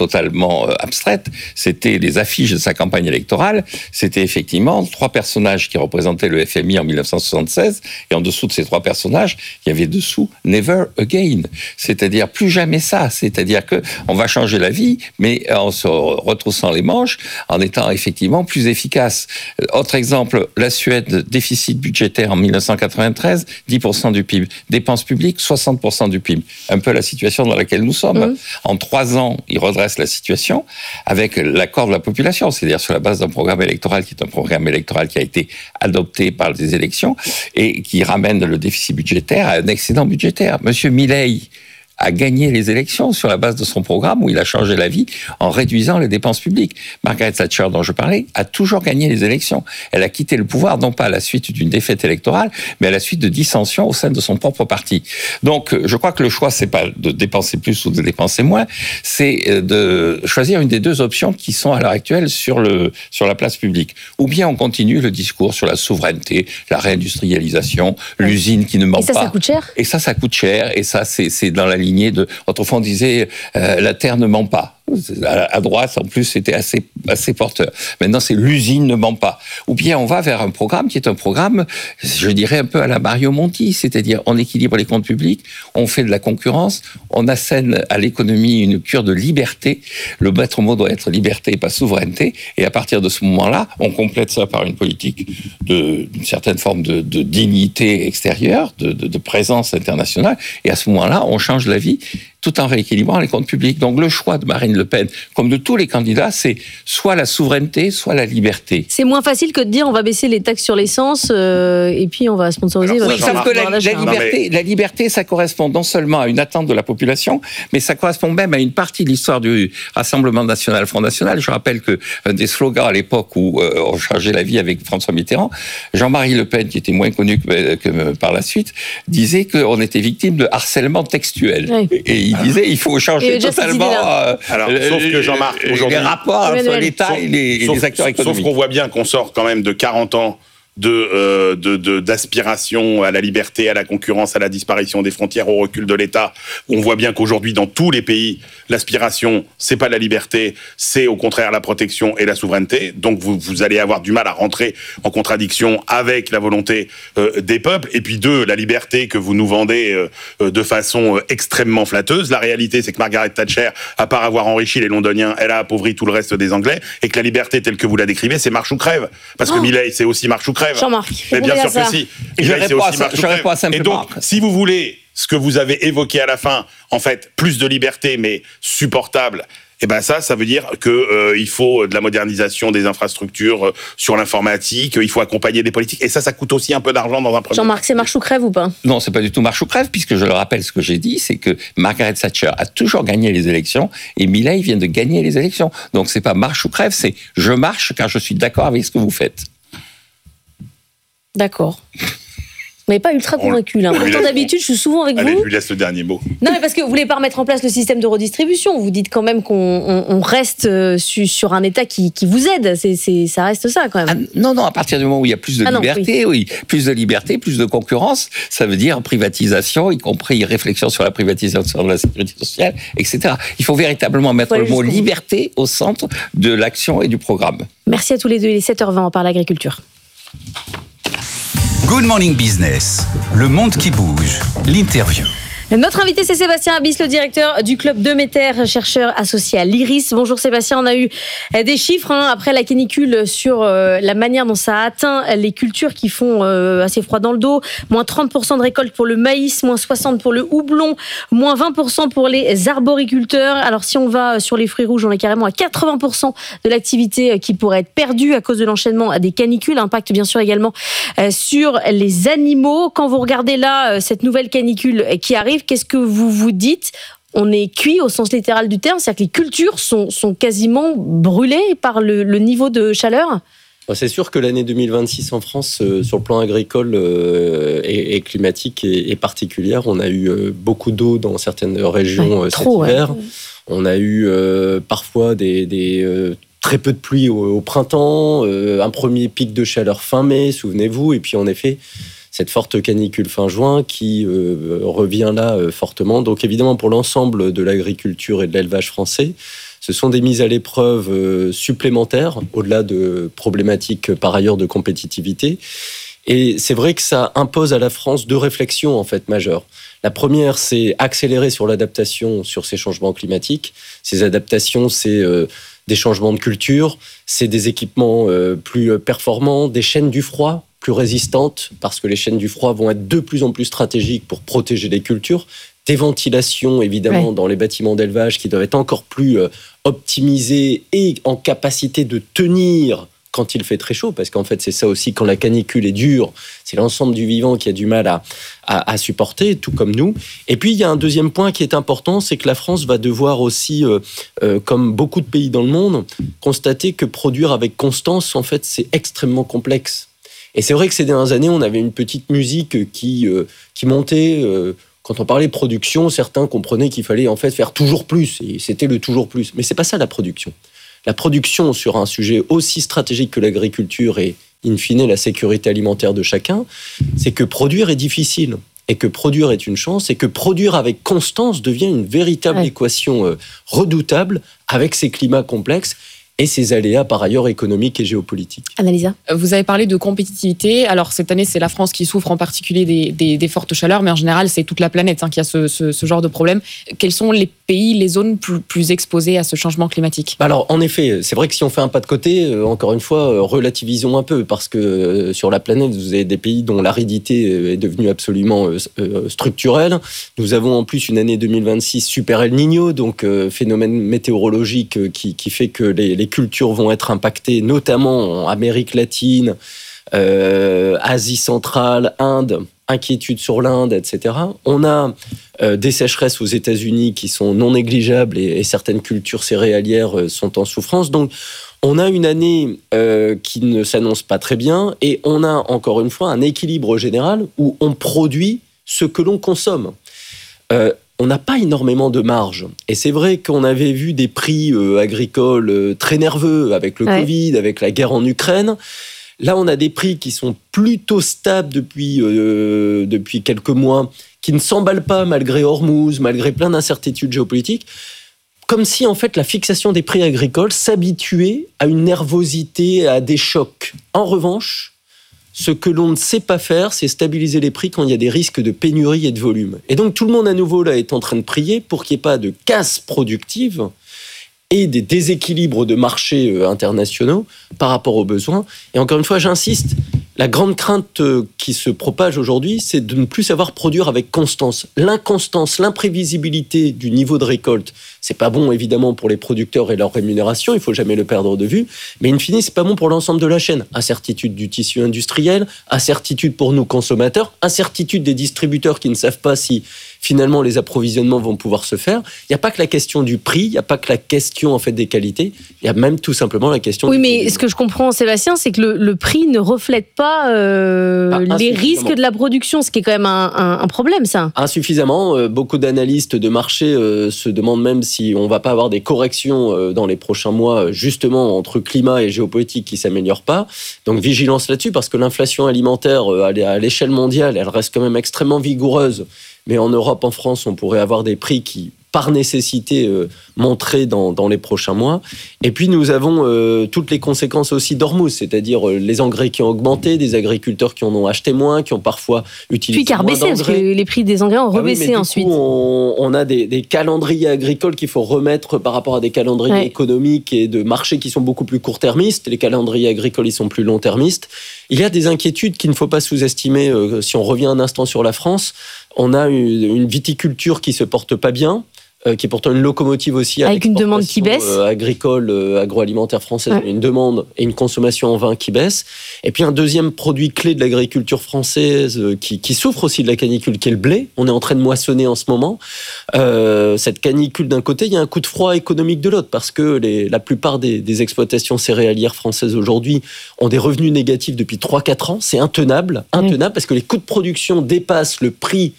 totalement abstraite. C'était les affiches de sa campagne électorale. C'était effectivement 3 personnages qui représentaient le FMI en 1976. Et en dessous de ces 3 personnages, il y avait dessous « Never again ». C'est-à-dire plus jamais ça. C'est-à-dire que on va changer la vie, mais en se retroussant les manches, en étant effectivement plus efficace. Autre exemple, la Suède, déficit budgétaire en 1993, 10% du PIB. Dépenses publiques, 60% du PIB. Un peu la situation dans laquelle nous sommes. En 3 ans, ils redressent la situation avec l'accord de la population, c'est-à-dire sur la base d'un programme électoral qui est un programme électoral qui a été adopté par les élections et qui ramène le déficit budgétaire à un excédent budgétaire. Monsieur Milei a gagné les élections sur la base de son programme où il a changé la vie en réduisant les dépenses publiques. Margaret Thatcher, dont je parlais, a toujours gagné les élections. Elle a quitté le pouvoir, non pas à la suite d'une défaite électorale, mais à la suite de dissensions au sein de son propre parti. Donc, je crois que le choix, c'est pas de dépenser plus ou de dépenser moins, c'est de choisir une des 2 options qui sont à l'heure actuelle sur la place publique. Ou bien on continue le discours sur la souveraineté, la réindustrialisation, l'usine qui ne ment pas. Et ça coûte cher. Et ça coûte cher. Et ça, c'est dans la lignée de... Autrefois, on disait la terre ne ment pas. À droite, en plus, c'était assez porteur. Maintenant, c'est l'usine ne ment pas. Ou bien on va vers un programme qui est un programme, je dirais, un peu à la Mario Monti, c'est-à-dire on équilibre les comptes publics, on fait de la concurrence, on assène à l'économie une cure de liberté. Le maître mot doit être liberté et pas souveraineté. Et à partir de ce moment-là, on complète ça par une politique d'une certaine forme de dignité extérieure, de présence internationale. Et à ce moment-là, on change la vie tout en rééquilibrant les comptes publics. Donc le choix de Marine Le Pen, comme de tous les candidats, c'est soit la souveraineté, soit la liberté. C'est moins facile que de dire on va baisser les taxes sur l'essence et puis on va sponsoriser. Oui, sauf que la liberté, ça correspond non seulement à une attente de la population, mais ça correspond même à une partie de l'histoire du Rassemblement national, Front national. Je rappelle que un des slogans à l'époque où on changeait la vie avec François Mitterrand, Jean-Marie Le Pen, qui était moins connu que par la suite, disait qu'on était victime de harcèlement textuel. Oui. Et il disait il faut changer totalement sauf que Jean-Marc, aujourd'hui, les rapports entre l'État et les acteurs économiques. Sauf qu'on voit bien qu'on sort quand même de 40 ans d'aspiration à la liberté, à la concurrence, à la disparition des frontières, au recul de l'État. On voit bien qu'aujourd'hui, dans tous les pays, l'aspiration, c'est pas la liberté, c'est au contraire la protection et la souveraineté. Donc vous allez avoir du mal à rentrer en contradiction avec la volonté des peuples. Et puis 2, la liberté que vous nous vendez de façon extrêmement flatteuse. La réalité, c'est que Margaret Thatcher, à part avoir enrichi les Londoniens, elle a appauvri tout le reste des Anglais, et que la liberté telle que vous la décrivez, c'est marche ou crève. Parce que Milei, c'est aussi marche ou crève. Jean-Marc, mais bien sûr que si. Je réponds à ça. Et donc, si vous voulez ce que vous avez évoqué à la fin, en fait, plus de liberté, mais supportable, et ben ça veut dire que il faut de la modernisation des infrastructures sur l'informatique, il faut accompagner des politiques, et ça coûte aussi un peu d'argent dans un premier temps. Jean-Marc, c'est marche ou crève ou pas? Non, c'est pas du tout marche ou crève, puisque je le rappelle, ce que j'ai dit, c'est que Margaret Thatcher a toujours gagné les élections, et Milei vient de gagner les élections. Donc c'est pas marche ou crève, c'est je marche car je suis d'accord avec ce que vous faites. D'accord. Mais pas ultra convaincu là. Pourtant d'habitude, je suis souvent avec vous. Allez, je lui laisse le dernier mot. Non, mais parce que vous voulez pas remettre en place le système de redistribution. Vous dites quand même qu'on reste sur un État qui vous aide. Ça reste ça quand même. Non, à partir du moment où il y a plus de liberté, plus de liberté, plus de concurrence, ça veut dire privatisation, y compris réflexion sur la privatisation de la sécurité sociale, etc. Il faut véritablement mettre le mot liberté au centre de l'action et du programme. Merci à tous les deux. Il est 7h20, on parle agriculture. Good Morning Business, le monde qui bouge, l'interview. Notre invité, c'est Sébastien Abyss, le directeur du Club Demeter, chercheur associé à l'IRIS. Bonjour Sébastien, on a eu des chiffres après la canicule sur la manière dont ça a atteint les cultures qui font assez froid dans le dos. Moins 30% de récolte pour le maïs, moins 60% pour le houblon, moins 20% pour les arboriculteurs. Alors si on va sur les fruits rouges, on est carrément à 80% de l'activité qui pourrait être perdue à cause de l'enchaînement des canicules. Impact bien sûr également sur les animaux. Quand vous regardez là cette nouvelle canicule qui arrive, qu'est-ce que vous vous dites? On est cuit au sens littéral du terme, c'est-à-dire que les cultures sont quasiment brûlées par le niveau de chaleur? C'est sûr que l'année 2026 en France, sur le plan agricole et climatique, est particulière. On a eu beaucoup d'eau dans certaines régions cet hiver. Ouais. On a eu parfois très peu de pluie au printemps, un premier pic de chaleur fin mai, souvenez-vous, et puis en effet, cette forte canicule fin juin qui revient là fortement. Donc évidemment, pour l'ensemble de l'agriculture et de l'élevage français, Ce sont des mises à l'épreuve supplémentaires, au-delà de problématiques par ailleurs de compétitivité. Et c'est vrai que ça impose à la France 2 réflexions en fait majeures. La première, c'est accélérer sur l'adaptation sur ces changements climatiques. Ces adaptations, c'est des changements de culture, c'est des équipements plus performants, des chaînes du froid plus résistantes, parce que les chaînes du froid vont être de plus en plus stratégiques pour protéger les cultures, des ventilations évidemment dans les bâtiments d'élevage qui doivent être encore plus optimisées et en capacité de tenir quand il fait très chaud, parce qu'en fait c'est ça aussi, quand la canicule est dure, c'est l'ensemble du vivant qui a du mal à supporter, tout comme nous. Et puis il y a un deuxième point qui est important, c'est que la France va devoir aussi, comme beaucoup de pays dans le monde, constater que produire avec constance, en fait, c'est extrêmement complexe. Et c'est vrai que ces dernières années, on avait une petite musique qui montait. Quand on parlait production, certains comprenaient qu'il fallait en fait faire toujours plus, et c'était le toujours plus. Mais c'est pas ça la production. La production sur un sujet aussi stratégique que l'agriculture et, in fine, la sécurité alimentaire de chacun, c'est que produire est difficile, et que produire est une chance, et que produire avec constance devient une véritable équation redoutable avec ces climats complexes et ces aléas par ailleurs économiques et géopolitiques. Annalisa, vous avez parlé de compétitivité. Alors cette année, c'est la France qui souffre en particulier des fortes chaleurs, mais en général, c'est toute la planète qui a ce genre de problème. Quels sont les pays, les zones plus exposées à ce changement climatique ? Alors en effet, c'est vrai que si on fait un pas de côté, encore une fois, relativisons un peu, parce que sur la planète, vous avez des pays dont l'aridité est devenue absolument structurelle. Nous avons en plus une année 2026 super El Niño, donc phénomène météorologique qui fait que les cultures vont être impactées, notamment en Amérique latine, Asie centrale, Inde, inquiétude sur l'Inde, etc. On a des sécheresses aux États-Unis qui sont non négligeables et certaines cultures céréalières sont en souffrance. Donc, on a une année qui ne s'annonce pas très bien et on a encore une fois un équilibre général où on produit ce que l'on consomme. On n'a pas énormément de marge. Et c'est vrai qu'on avait vu des prix agricoles très nerveux avec le Covid, avec la guerre en Ukraine. Là, on a des prix qui sont plutôt stables depuis quelques mois, qui ne s'emballent pas malgré Hormuz, malgré plein d'incertitudes géopolitiques. Comme si, en fait, la fixation des prix agricoles s'habituait à une nervosité, à des chocs. En revanche, ce que l'on ne sait pas faire, c'est stabiliser les prix quand il y a des risques de pénurie et de volume. Et donc, tout le monde, à nouveau, là, est en train de prier pour qu'il n'y ait pas de casse productive et des déséquilibres de marchés internationaux par rapport aux besoins. Et encore une fois, j'insiste, la grande crainte qui se propage aujourd'hui, c'est de ne plus savoir produire avec constance. L'inconstance, l'imprévisibilité du niveau de récolte, c'est pas bon évidemment pour les producteurs et leur rémunération, il faut jamais le perdre de vue, mais in fine, c'est pas bon pour l'ensemble de la chaîne. Incertitude du tissu industriel, incertitude pour nous consommateurs, incertitude des distributeurs qui ne savent pas si finalement les approvisionnements vont pouvoir se faire. Il n'y a pas que la question du prix, il n'y a pas que la question en fait des qualités, il y a même tout simplement la question du mais ce que je comprends, Sébastien, c'est que le prix ne reflète pas les risques de la production, ce qui est quand même un problème, ça. Insuffisamment. Beaucoup d'analystes de marché se demandent même si on ne va pas avoir des corrections dans les prochains mois, justement entre climat et géopolitique qui ne s'améliorent pas. Donc vigilance là-dessus, parce que l'inflation alimentaire à l'échelle mondiale, elle reste quand même extrêmement vigoureuse. Mais en Europe, en France, on pourrait avoir des prix qui, par nécessité, monteraient dans les prochains mois. Et puis, nous avons toutes les conséquences aussi d'Hormuz, c'est-à-dire les engrais qui ont augmenté, des agriculteurs qui en ont acheté moins, qui ont parfois utilisé moins d'engrais. Puis qui a rebaissé, parce que les prix des engrais ont rebaissé ensuite. Coup, on a des calendriers agricoles qu'il faut remettre par rapport à des calendriers économiques et de marchés qui sont beaucoup plus court-termistes. Les calendriers agricoles, ils sont plus long-termistes. Il y a des inquiétudes qu'il ne faut pas sous-estimer. Si on revient un instant sur la France, on a une viticulture qui se porte pas bien, qui est pourtant une locomotive aussi avec une demande qui baisse, agricole, agroalimentaire française, une demande et une consommation en vin qui baisse. Et puis un deuxième produit clé de l'agriculture française qui souffre aussi de la canicule, qui est le blé. On est en train de moissonner en ce moment. Cette canicule d'un côté, il y a un coup de froid économique de l'autre, parce que la plupart des exploitations céréalières françaises aujourd'hui ont des revenus négatifs depuis 3-4 ans. C'est intenable, parce que les coûts de production dépassent le prix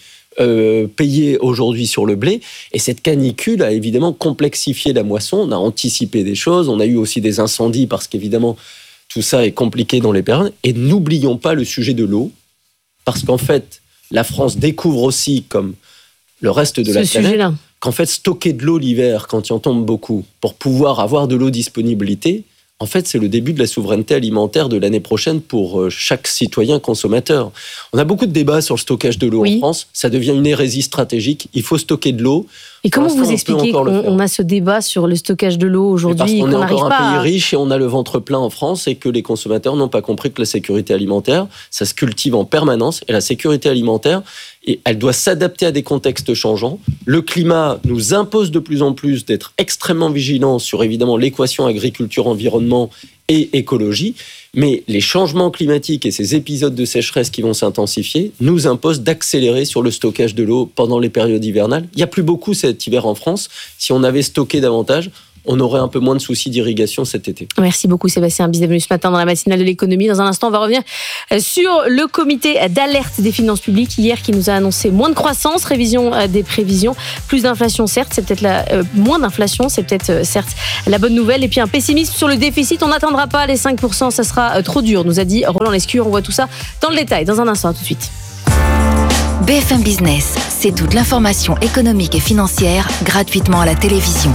payé aujourd'hui sur le blé, et cette canicule a évidemment complexifié la moisson. On a anticipé des choses, on a eu aussi des incendies, parce qu'évidemment tout ça est compliqué dans les périodes. Et n'oublions pas le sujet de l'eau, parce qu'en fait la France découvre aussi, comme le reste de la planète, qu'en fait, stocker de l'eau l'hiver quand il en tombe beaucoup pour pouvoir avoir de l'eau disponibilité, en fait, c'est le début de la souveraineté alimentaire de l'année prochaine pour chaque citoyen consommateur. On a beaucoup de débats sur le stockage de l'eau en France. Ça devient une hérésie stratégique. Il faut stocker de l'eau. Et comment vous expliquez qu'on a ce débat sur le stockage de l'eau aujourd'hui et qu'on n'arrive pas Parce qu'on est encore un pays riche et on a le ventre plein en France et que les consommateurs n'ont pas compris que la sécurité alimentaire, ça se cultive en permanence. Et la sécurité alimentaire, elle doit s'adapter à des contextes changeants. Le climat nous impose de plus en plus d'être extrêmement vigilants sur évidemment l'équation agriculture-environnement et écologie, mais les changements climatiques et ces épisodes de sécheresse qui vont s'intensifier nous imposent d'accélérer sur le stockage de l'eau pendant les périodes hivernales. Il n'y a plus beaucoup cet hiver en France. Si on avait stocké davantage, on aurait un peu moins de soucis d'irrigation cet été. Merci beaucoup Sébastien Bizet, venu ce matin dans la matinale de l'économie. Dans un instant, on va revenir sur le comité d'alerte des finances publiques hier qui nous a annoncé moins de croissance, révision des prévisions, plus d'inflation certes, c'est peut-être moins d'inflation, c'est peut-être certes la bonne nouvelle. Et puis un pessimisme sur le déficit, on n'atteindra pas les 5%, ça sera trop dur, nous a dit Roland Lescure. On voit tout ça dans le détail dans un instant, tout de suite. BFM Business, c'est toute l'information économique et financière gratuitement à la télévision.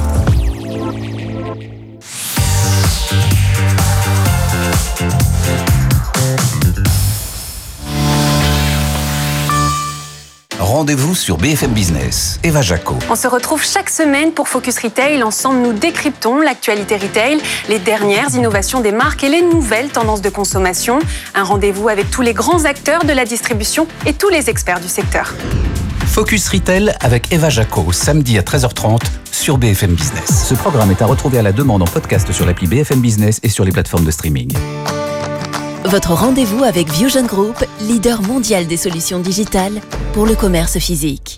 Rendez-vous sur BFM Business. Eva Jaco. On se retrouve chaque semaine pour Focus Retail. Ensemble, nous décryptons l'actualité retail, les dernières innovations des marques et les nouvelles tendances de consommation. Un rendez-vous avec tous les grands acteurs de la distribution et tous les experts du secteur. Focus Retail avec Eva Jaco, samedi à 13h30 sur BFM Business. Ce programme est à retrouver à la demande en podcast sur l'appli BFM Business et sur les plateformes de streaming. Votre rendez-vous avec Viewgen Group, leader mondial des solutions digitales pour le commerce physique.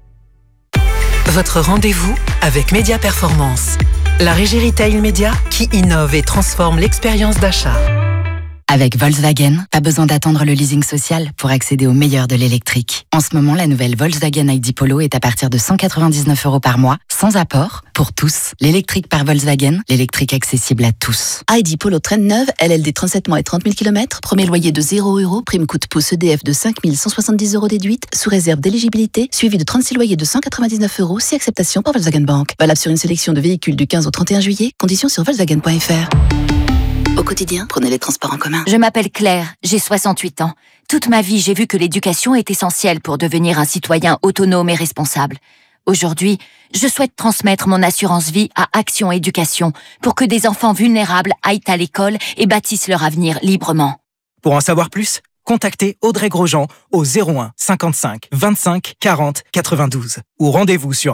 Votre rendez-vous avec Média Performance, la régie retail média qui innove et transforme l'expérience d'achat. Avec Volkswagen, pas besoin d'attendre le leasing social pour accéder au meilleur de l'électrique. En ce moment, la nouvelle Volkswagen ID Polo est à partir de 199 € par mois, sans apport, pour tous. L'électrique par Volkswagen, l'électrique accessible à tous. ID Polo traîne neuve, LLD 37 mois et 30 000 km, premier loyer de 0 €, prime coup de pouce EDF de 5 170 € déduite, sous réserve d'éligibilité, suivi de 36 loyers de 199 €, si acceptation par Volkswagen Bank. Valable sur une sélection de véhicules du 15 au 31 juillet, conditions sur Volkswagen.fr. Au quotidien, prenez les transports en commun. Je m'appelle Claire, j'ai 68 ans. Toute ma vie, j'ai vu que l'éducation est essentielle pour devenir un citoyen autonome et responsable. Aujourd'hui, je souhaite transmettre mon assurance vie à Action Éducation pour que des enfants vulnérables aillent à l'école et bâtissent leur avenir librement. Pour en savoir plus, contactez Audrey Grosjean au 01 55 25 40 92 ou rendez-vous sur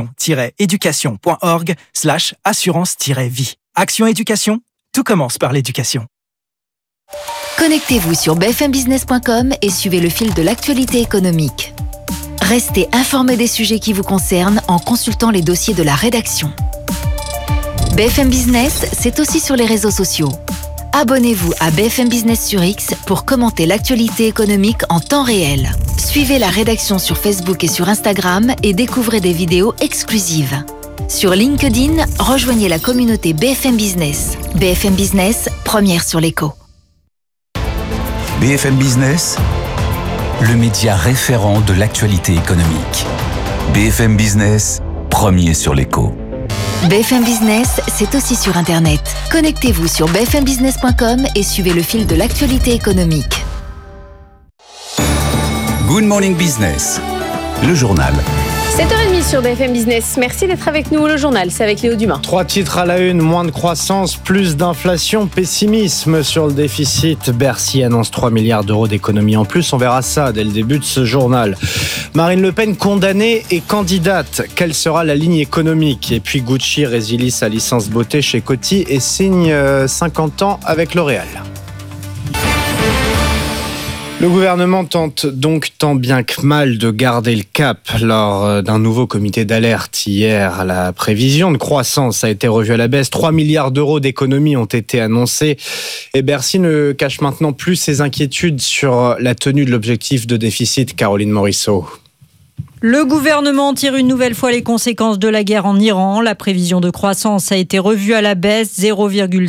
action-éducation.org/assurance-vie. Action Éducation, tout commence par l'éducation. Connectez-vous sur bfmbusiness.com et suivez le fil de l'actualité économique. Restez informés des sujets qui vous concernent en consultant les dossiers de la rédaction. BFM Business, c'est aussi sur les réseaux sociaux. Abonnez-vous à BFM Business sur X pour commenter l'actualité économique en temps réel. Suivez la rédaction sur Facebook et sur Instagram et découvrez des vidéos exclusives. Sur LinkedIn, rejoignez la communauté BFM Business. BFM Business, première sur l'écho. BFM Business, le média référent de l'actualité économique. BFM Business, premier sur l'écho. BFM Business, c'est aussi sur Internet. Connectez-vous sur bfmbusiness.com et suivez le fil de l'actualité économique. Good Morning Business, le journal. 7h30 sur BFM Business. Merci d'être avec nous. Le journal, c'est avec Léo Dumas. 3 titres à la une, moins de croissance, plus d'inflation, pessimisme sur le déficit. Bercy annonce 3 milliards d'euros d'économies en plus. On verra ça dès le début de ce journal. Marine Le Pen condamnée et candidate. Quelle sera la ligne économique? Et puis Gucci résilie sa licence beauté chez Coty et signe 50 ans avec L'Oréal. Le gouvernement tente donc tant bien que mal de garder le cap lors d'un nouveau comité d'alerte hier. La prévision de croissance a été revue à la baisse. 3 milliards d'euros d'économies ont été annoncés. Et Bercy ne cache maintenant plus ses inquiétudes sur la tenue de l'objectif de déficit. Caroline Morisseau. Le gouvernement tire une nouvelle fois les conséquences de la guerre en Iran. La prévision de croissance a été revue à la baisse,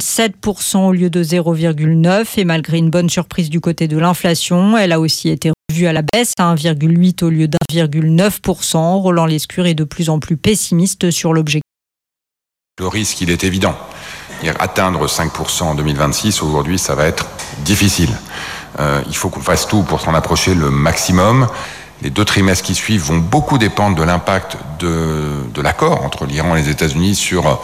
0,7% au lieu de 0,9%. Et malgré une bonne surprise du côté de l'inflation, elle a aussi été vu à la baisse à 1,8 au lieu d'1,9%. Roland Lescure est de plus en plus pessimiste sur l'objectif. Le risque, il est évident. Atteindre 5% en 2026, aujourd'hui, ça va être difficile. Il faut qu'on fasse tout pour s'en approcher le maximum. Les 2 trimestres qui suivent vont beaucoup dépendre de l'impact de l'accord entre l'Iran et les États-Unis sur,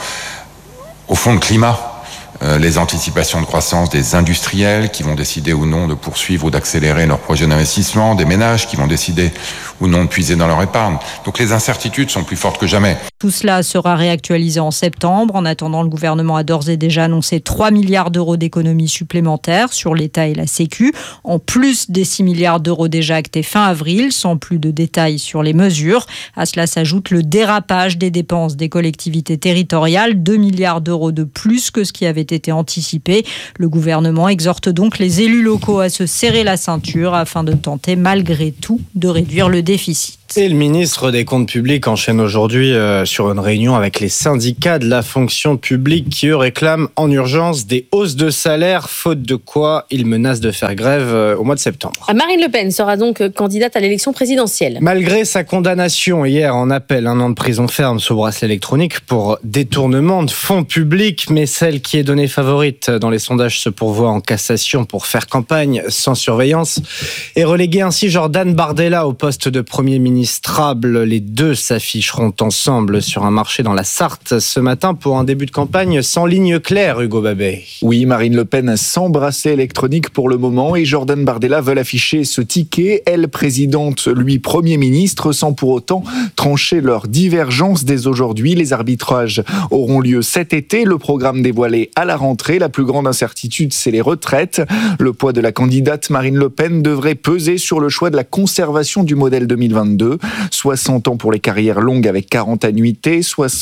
au fond, le climat. Les anticipations de croissance des industriels qui vont décider ou non de poursuivre ou d'accélérer leurs projets d'investissement, des ménages qui vont décider ou non de puiser dans leur épargne. Donc les incertitudes sont plus fortes que jamais. Tout cela sera réactualisé en septembre. En attendant, le gouvernement a d'ores et déjà annoncé 3 milliards d'euros d'économies supplémentaires sur l'État et la Sécu, en plus des 6 milliards d'euros déjà actés fin avril, sans plus de détails sur les mesures. À cela s'ajoute le dérapage des dépenses des collectivités territoriales, 2 milliards d'euros de plus que ce qui avait été anticipé. Le gouvernement exhorte donc les élus locaux à se serrer la ceinture afin de tenter malgré tout de réduire le déficit. Et le ministre des Comptes publics enchaîne aujourd'hui sur une réunion avec les syndicats de la fonction publique qui, eux, réclament en urgence des hausses de salaire, faute de quoi ils menacent de faire grève au mois de septembre. Marine Le Pen sera donc candidate à l'élection présidentielle. Malgré sa condamnation hier en appel, 1 an de prison ferme sous bracelet électronique pour détournement de fonds publics, mais celle qui est donnée favorite dans les sondages se pourvoit en cassation pour faire campagne sans surveillance et reléguer ainsi Jordan Bardella au poste de Premier ministre. Les 2 s'afficheront ensemble sur un marché dans la Sarthe ce matin pour un début de campagne sans ligne claire, Hugo Babet. Oui, Marine Le Pen sans bracelet électronique pour le moment et Jordan Bardella veulent afficher ce ticket. Elle, présidente, lui, Premier ministre, sans pour autant trancher leurs divergences dès aujourd'hui. Les arbitrages auront lieu cet été. Le programme dévoilé à la rentrée. La plus grande incertitude, c'est les retraites. Le poids de la candidate Marine Le Pen devrait peser sur le choix de la conservation du modèle 2022. 60 ans pour les carrières longues avec 40 annuités,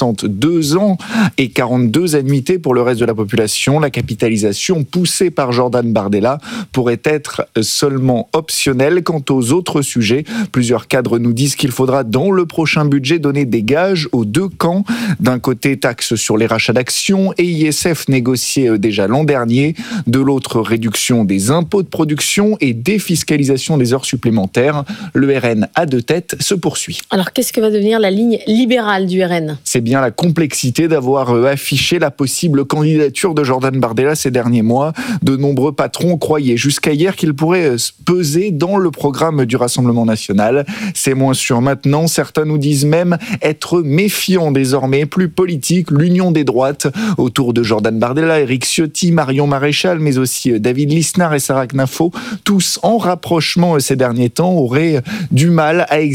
62 ans et 42 annuités pour le reste de la population. La capitalisation poussée par Jordan Bardella pourrait être seulement optionnelle. Quant aux autres sujets, plusieurs cadres nous disent qu'il faudra dans le prochain budget donner des gages aux 2 camps. D'un côté, taxe sur les rachats d'actions et ISF négocié déjà l'an dernier. De l'autre, réduction des impôts de production et défiscalisation des heures supplémentaires. Le RN à 2 têtes se poursuit. Alors, qu'est-ce que va devenir la ligne libérale du RN ? C'est bien la complexité d'avoir affiché la possible candidature de Jordan Bardella ces derniers mois. De nombreux patrons croyaient jusqu'à hier qu'il pourrait peser dans le programme du Rassemblement national. C'est moins sûr maintenant. Certains nous disent même être méfiants désormais. Plus politique, l'union des droites autour de Jordan Bardella, Éric Ciotti, Marion Maréchal, mais aussi David Lisnard et Sarah Knafo, tous en rapprochement ces derniers temps, aura du mal à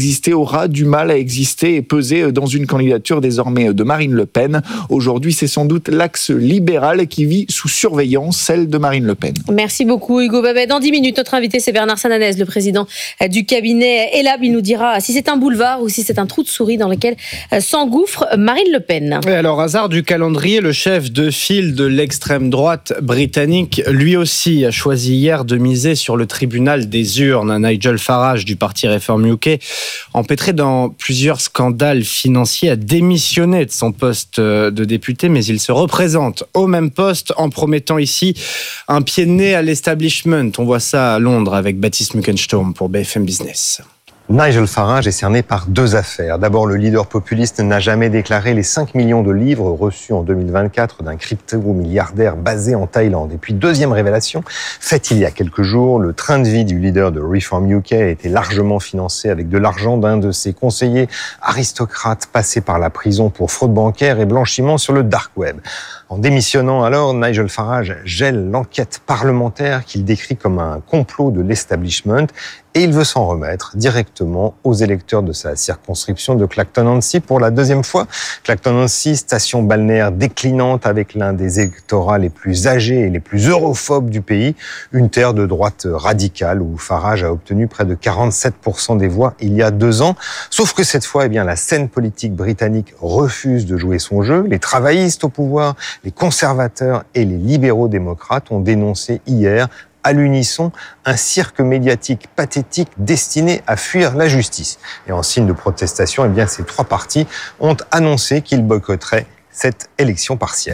exister et peser dans une candidature désormais de Marine Le Pen. Aujourd'hui, c'est sans doute l'axe libéral qui vit sous surveillance, celle de Marine Le Pen. Merci beaucoup Hugo Babet. Dans 10 minutes, notre invité c'est Bernard Sananès, le président du cabinet ELAB. Il nous dira si c'est un boulevard ou si c'est un trou de souris dans lequel s'engouffre Marine Le Pen. Et alors, hasard du calendrier, le chef de file de l'extrême droite britannique, lui aussi, a choisi hier de miser sur le tribunal des urnes. Nigel Farage du parti Reform UK, empêtré dans plusieurs scandales financiers, a démissionné de son poste de député, mais il se représente au même poste en promettant ici un pied de nez à l'establishment. On voit ça à Londres avec Baptiste Muckensturm pour BFM Business. Nigel Farage est cerné par 2 affaires. D'abord, le leader populiste n'a jamais déclaré les 5 millions de livres reçus en 2024 d'un crypto-milliardaire basé en Thaïlande. Et puis, deuxième révélation, faite il y a quelques jours, le train de vie du leader de Reform UK a été largement financé avec de l'argent d'un de ses conseillers aristocrates passé par la prison pour fraude bancaire et blanchiment sur le dark web. En démissionnant alors, Nigel Farage gèle l'enquête parlementaire qu'il décrit comme un complot de l'establishment et il veut s'en remettre directement aux électeurs de sa circonscription de Clacton-on-Sea pour la 2e fois. Clacton-on-Sea, station balnéaire déclinante avec l'un des électorats les plus âgés et les plus europhobes du pays, une terre de droite radicale où Farage a obtenu près de 47% des voix il y a 2 ans. Sauf que cette fois, la scène politique britannique refuse de jouer son jeu. Les travaillistes au pouvoir, les conservateurs et les libéraux démocrates ont dénoncé hier à l'unisson un cirque médiatique pathétique destiné à fuir la justice. Et en signe de protestation, ces 3 partis ont annoncé qu'ils boycotteraient cette élection partielle.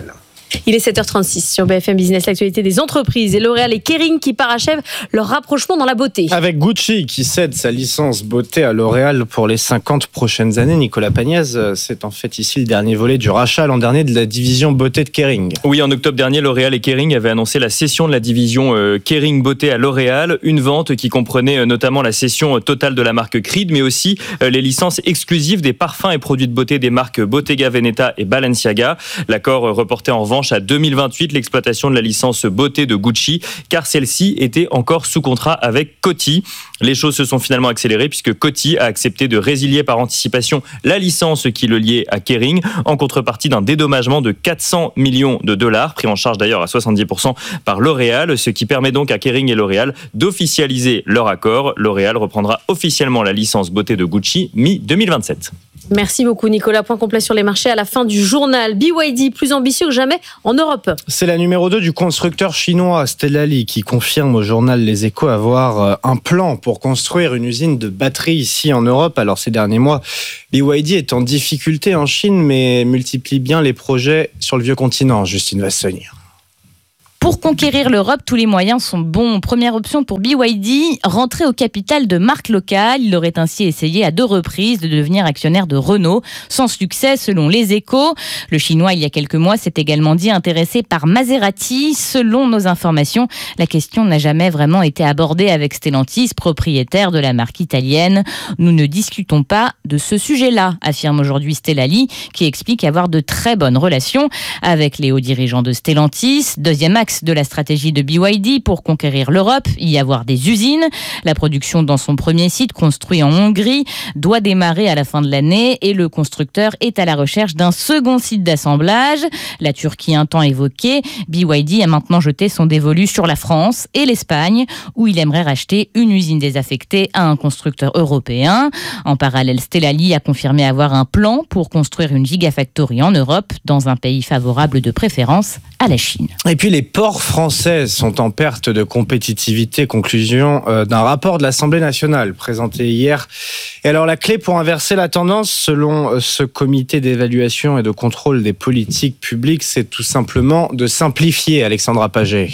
Il est 7h36 sur BFM Business, l'actualité des entreprises et L'Oréal et Kering qui parachèvent leur rapprochement dans la beauté. Avec Gucci qui cède sa licence beauté à L'Oréal pour les 50 prochaines années. Nicolas Pagnès, c'est en fait ici le dernier volet du rachat l'an dernier de la division beauté de Kering. Oui, en octobre dernier, L'Oréal et Kering avaient annoncé la cession de la division Kering Beauté à L'Oréal. Une vente qui comprenait notamment la cession totale de la marque Creed, mais aussi les licences exclusives des parfums et produits de beauté des marques Bottega Veneta et Balenciaga. L'accord reportait en revanche à 2028 l'exploitation de la licence beauté de Gucci, car celle-ci était encore sous contrat avec Coty. Les choses se sont finalement accélérées puisque Coty a accepté de résilier par anticipation la licence qui le liait à Kering en contrepartie d'un dédommagement de 400 millions de dollars, pris en charge d'ailleurs à 70% par L'Oréal, ce qui permet donc à Kering et L'Oréal d'officialiser leur accord. L'Oréal reprendra officiellement la licence beauté de Gucci mi-2027. Merci beaucoup Nicolas. Point complet sur les marchés à la fin du journal. BYD plus ambitieux que jamais en Europe. C'est la numéro 2 du constructeur chinois Stellali qui confirme au journal Les Échos avoir un plan pour construire une usine de batteries ici en Europe. Alors ces derniers mois, BYD est en difficulté en Chine mais multiplie bien les projets sur le vieux continent. Justine Vassonnier. Pour conquérir l'Europe, tous les moyens sont bons. Première option pour BYD, rentrer au capital de marques locales. Il aurait ainsi essayé à 2 reprises de devenir actionnaire de Renault, sans succès selon Les Échos. Le Chinois, il y a quelques mois, s'est également dit intéressé par Maserati. Selon nos informations, la question n'a jamais vraiment été abordée avec Stellantis, propriétaire de la marque italienne. Nous ne discutons pas de ce sujet-là, affirme aujourd'hui Stellali, qui explique avoir de très bonnes relations avec les hauts dirigeants de Stellantis. Deuxième axe de la stratégie de BYD pour conquérir l'Europe, y avoir des usines. La production dans son premier site, construit en Hongrie, doit démarrer à la fin de l'année et le constructeur est à la recherche d'un second site d'assemblage. La Turquie un temps évoquée, BYD a maintenant jeté son dévolu sur la France et l'Espagne, où il aimerait racheter une usine désaffectée à un constructeur européen. En parallèle, Stellali a confirmé avoir un plan pour construire une gigafactory en Europe, dans un pays favorable de préférence à la Chine. Et puis les ports français sont en perte de compétitivité, conclusion d'un rapport de l'Assemblée nationale présenté hier. Et alors la clé pour inverser la tendance, selon ce comité d'évaluation et de contrôle des politiques publiques, c'est tout simplement de simplifier, Alexandra Paget.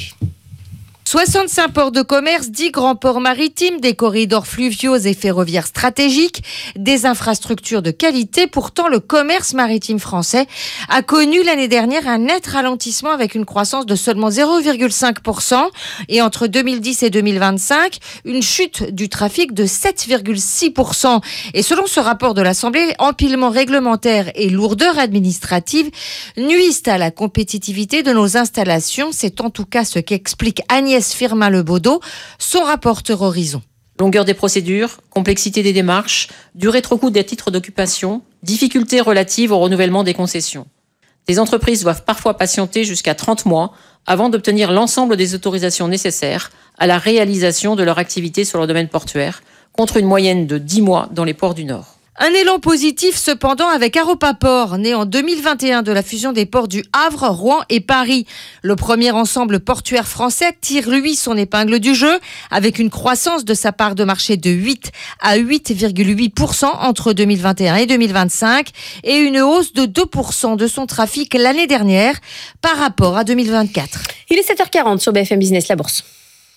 65 ports de commerce, 10 grands ports maritimes, des corridors fluviaux et ferroviaires stratégiques, des infrastructures de qualité. Pourtant, le commerce maritime français a connu l'année dernière un net ralentissement avec une croissance de seulement 0,5%. Et entre 2010 et 2025, une chute du trafic de 7,6%. Et selon ce rapport de l'Assemblée, empilement réglementaire et lourdeur administrative nuisent à la compétitivité de nos installations. C'est en tout cas ce qu'explique Agnès Firmin-Lebaudot, son rapporteur Horizon. Longueur des procédures, complexité des démarches, durée trop courte des titres d'occupation, difficultés relatives au renouvellement des concessions. Des entreprises doivent parfois patienter jusqu'à 30 mois avant d'obtenir l'ensemble des autorisations nécessaires à la réalisation de leur activité sur leur domaine portuaire, contre une moyenne de 10 mois dans les ports du Nord. Un élan positif cependant avec Aropaport, né en 2021 de la fusion des ports du Havre, Rouen et Paris. Le premier ensemble portuaire français tire lui son épingle du jeu avec une croissance de sa part de marché de 8 à 8,8% entre 2021 et 2025 et une hausse de 2% de son trafic l'année dernière par rapport à 2024. Il est 7h40 sur BFM Business, la bourse.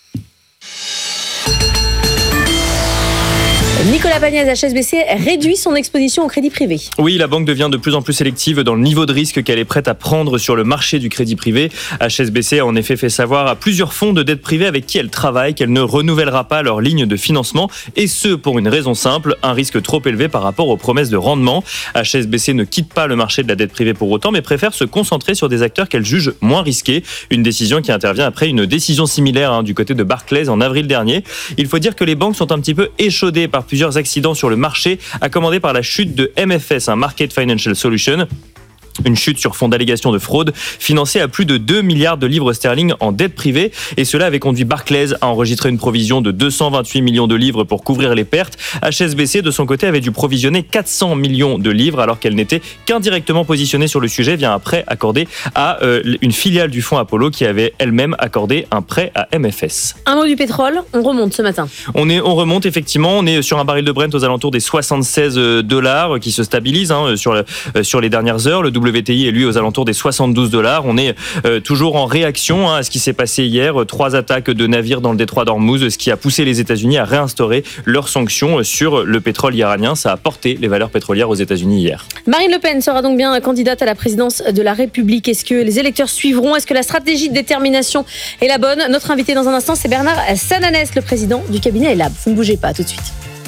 Nicolas Pagnès, HSBC réduit son exposition au crédit privé. Oui, la banque devient de plus en plus sélective dans le niveau de risque qu'elle est prête à prendre sur le marché du crédit privé. HSBC a en effet fait savoir à plusieurs fonds de dette privée avec qui elle travaille qu'elle ne renouvellera pas leur ligne de financement, et ce pour une raison simple, un risque trop élevé par rapport aux promesses de rendement. HSBC ne quitte pas le marché de la dette privée pour autant, mais préfère se concentrer sur des acteurs qu'elle juge moins risqués. Une décision qui intervient après une décision similaire du côté de Barclays en avril dernier. Il faut dire que les banques sont un petit peu échaudées par plusieurs accidents sur le marché, à commencer par la chute de MFS, un Market Financial Solutions. Une chute sur fond d'allégations de fraude financée à plus de 2 milliards de livres sterling en dette privée. Et cela avait conduit Barclays à enregistrer une provision de 228 millions de livres pour couvrir les pertes. HSBC, de son côté, avait dû provisionner 400 millions de livres alors qu'elle n'était qu'indirectement positionnée sur le sujet via un prêt accordé à une filiale du fonds Apollo qui avait elle-même accordé un prêt à MFS. Un mot du pétrole, on remonte ce matin. On remonte effectivement, on est sur un baril de Brent aux alentours des $76 qui se stabilise sur les dernières heures. Le WTI est lui aux alentours des $72. On est toujours en réaction à ce qui s'est passé hier. 3 attaques de navires dans le détroit d'Ormuz, ce qui a poussé les États-Unis à réinstaurer leurs sanctions sur le pétrole iranien. Ça a porté les valeurs pétrolières aux États-Unis hier. Marine Le Pen sera donc bien candidate à la présidence de la République. Est-ce que les électeurs suivront? Est-ce que la stratégie de détermination est la bonne? Notre invité dans un instant, c'est Bernard Sananès, le président du cabinet ELAB. Vous ne bougez pas, tout de suite.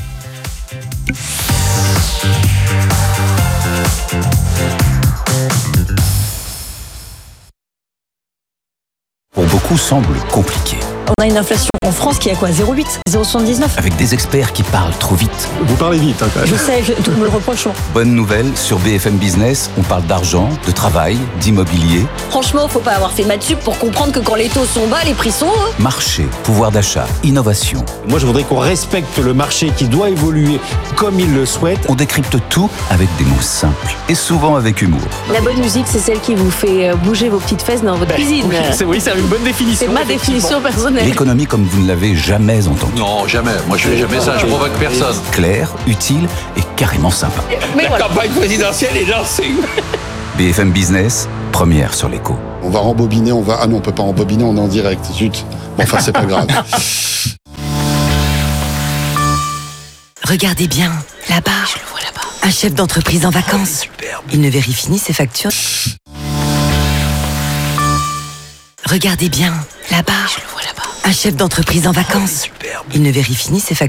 Pour beaucoup, semble compliqué. On a une inflation en France qui est à quoi? 0,8, 0,79. Avec des experts qui parlent trop vite. Vous parlez vite, quand même. Je sais, tout me le reproche. Bonne nouvelle, sur BFM Business, on parle d'argent, de travail, d'immobilier. Franchement, faut pas avoir fait maths sup pour comprendre que quand les taux sont bas, les prix sont hauts. Marché, pouvoir d'achat, innovation. Moi, je voudrais qu'on respecte le marché qui doit évoluer comme il le souhaite. On décrypte tout avec des mots simples et souvent avec humour. La bonne musique, c'est celle qui vous fait bouger vos petites fesses dans votre cuisine. Oui, c'est une bonne définition. C'est ma définition personnelle. L'économie comme vous ne l'avez jamais entendue. Non, jamais. Moi, je fais jamais ça. Je provoque personne. Claire, utile et carrément sympa. Mais la campagne présidentielle est lancée. BFM Business, première sur l'écho. On va rembobiner, Ah non, on peut pas rembobiner, on est en direct. Zut. Bon, enfin, c'est pas grave. Regardez bien, là-bas. Je le vois là-bas. Un chef d'entreprise en vacances. Il ne vérifie ni ses factures. Regardez bien, là-bas. Je le vois là-bas. Un chef d'entreprise en vacances. Il ne vérifie ni ses factures.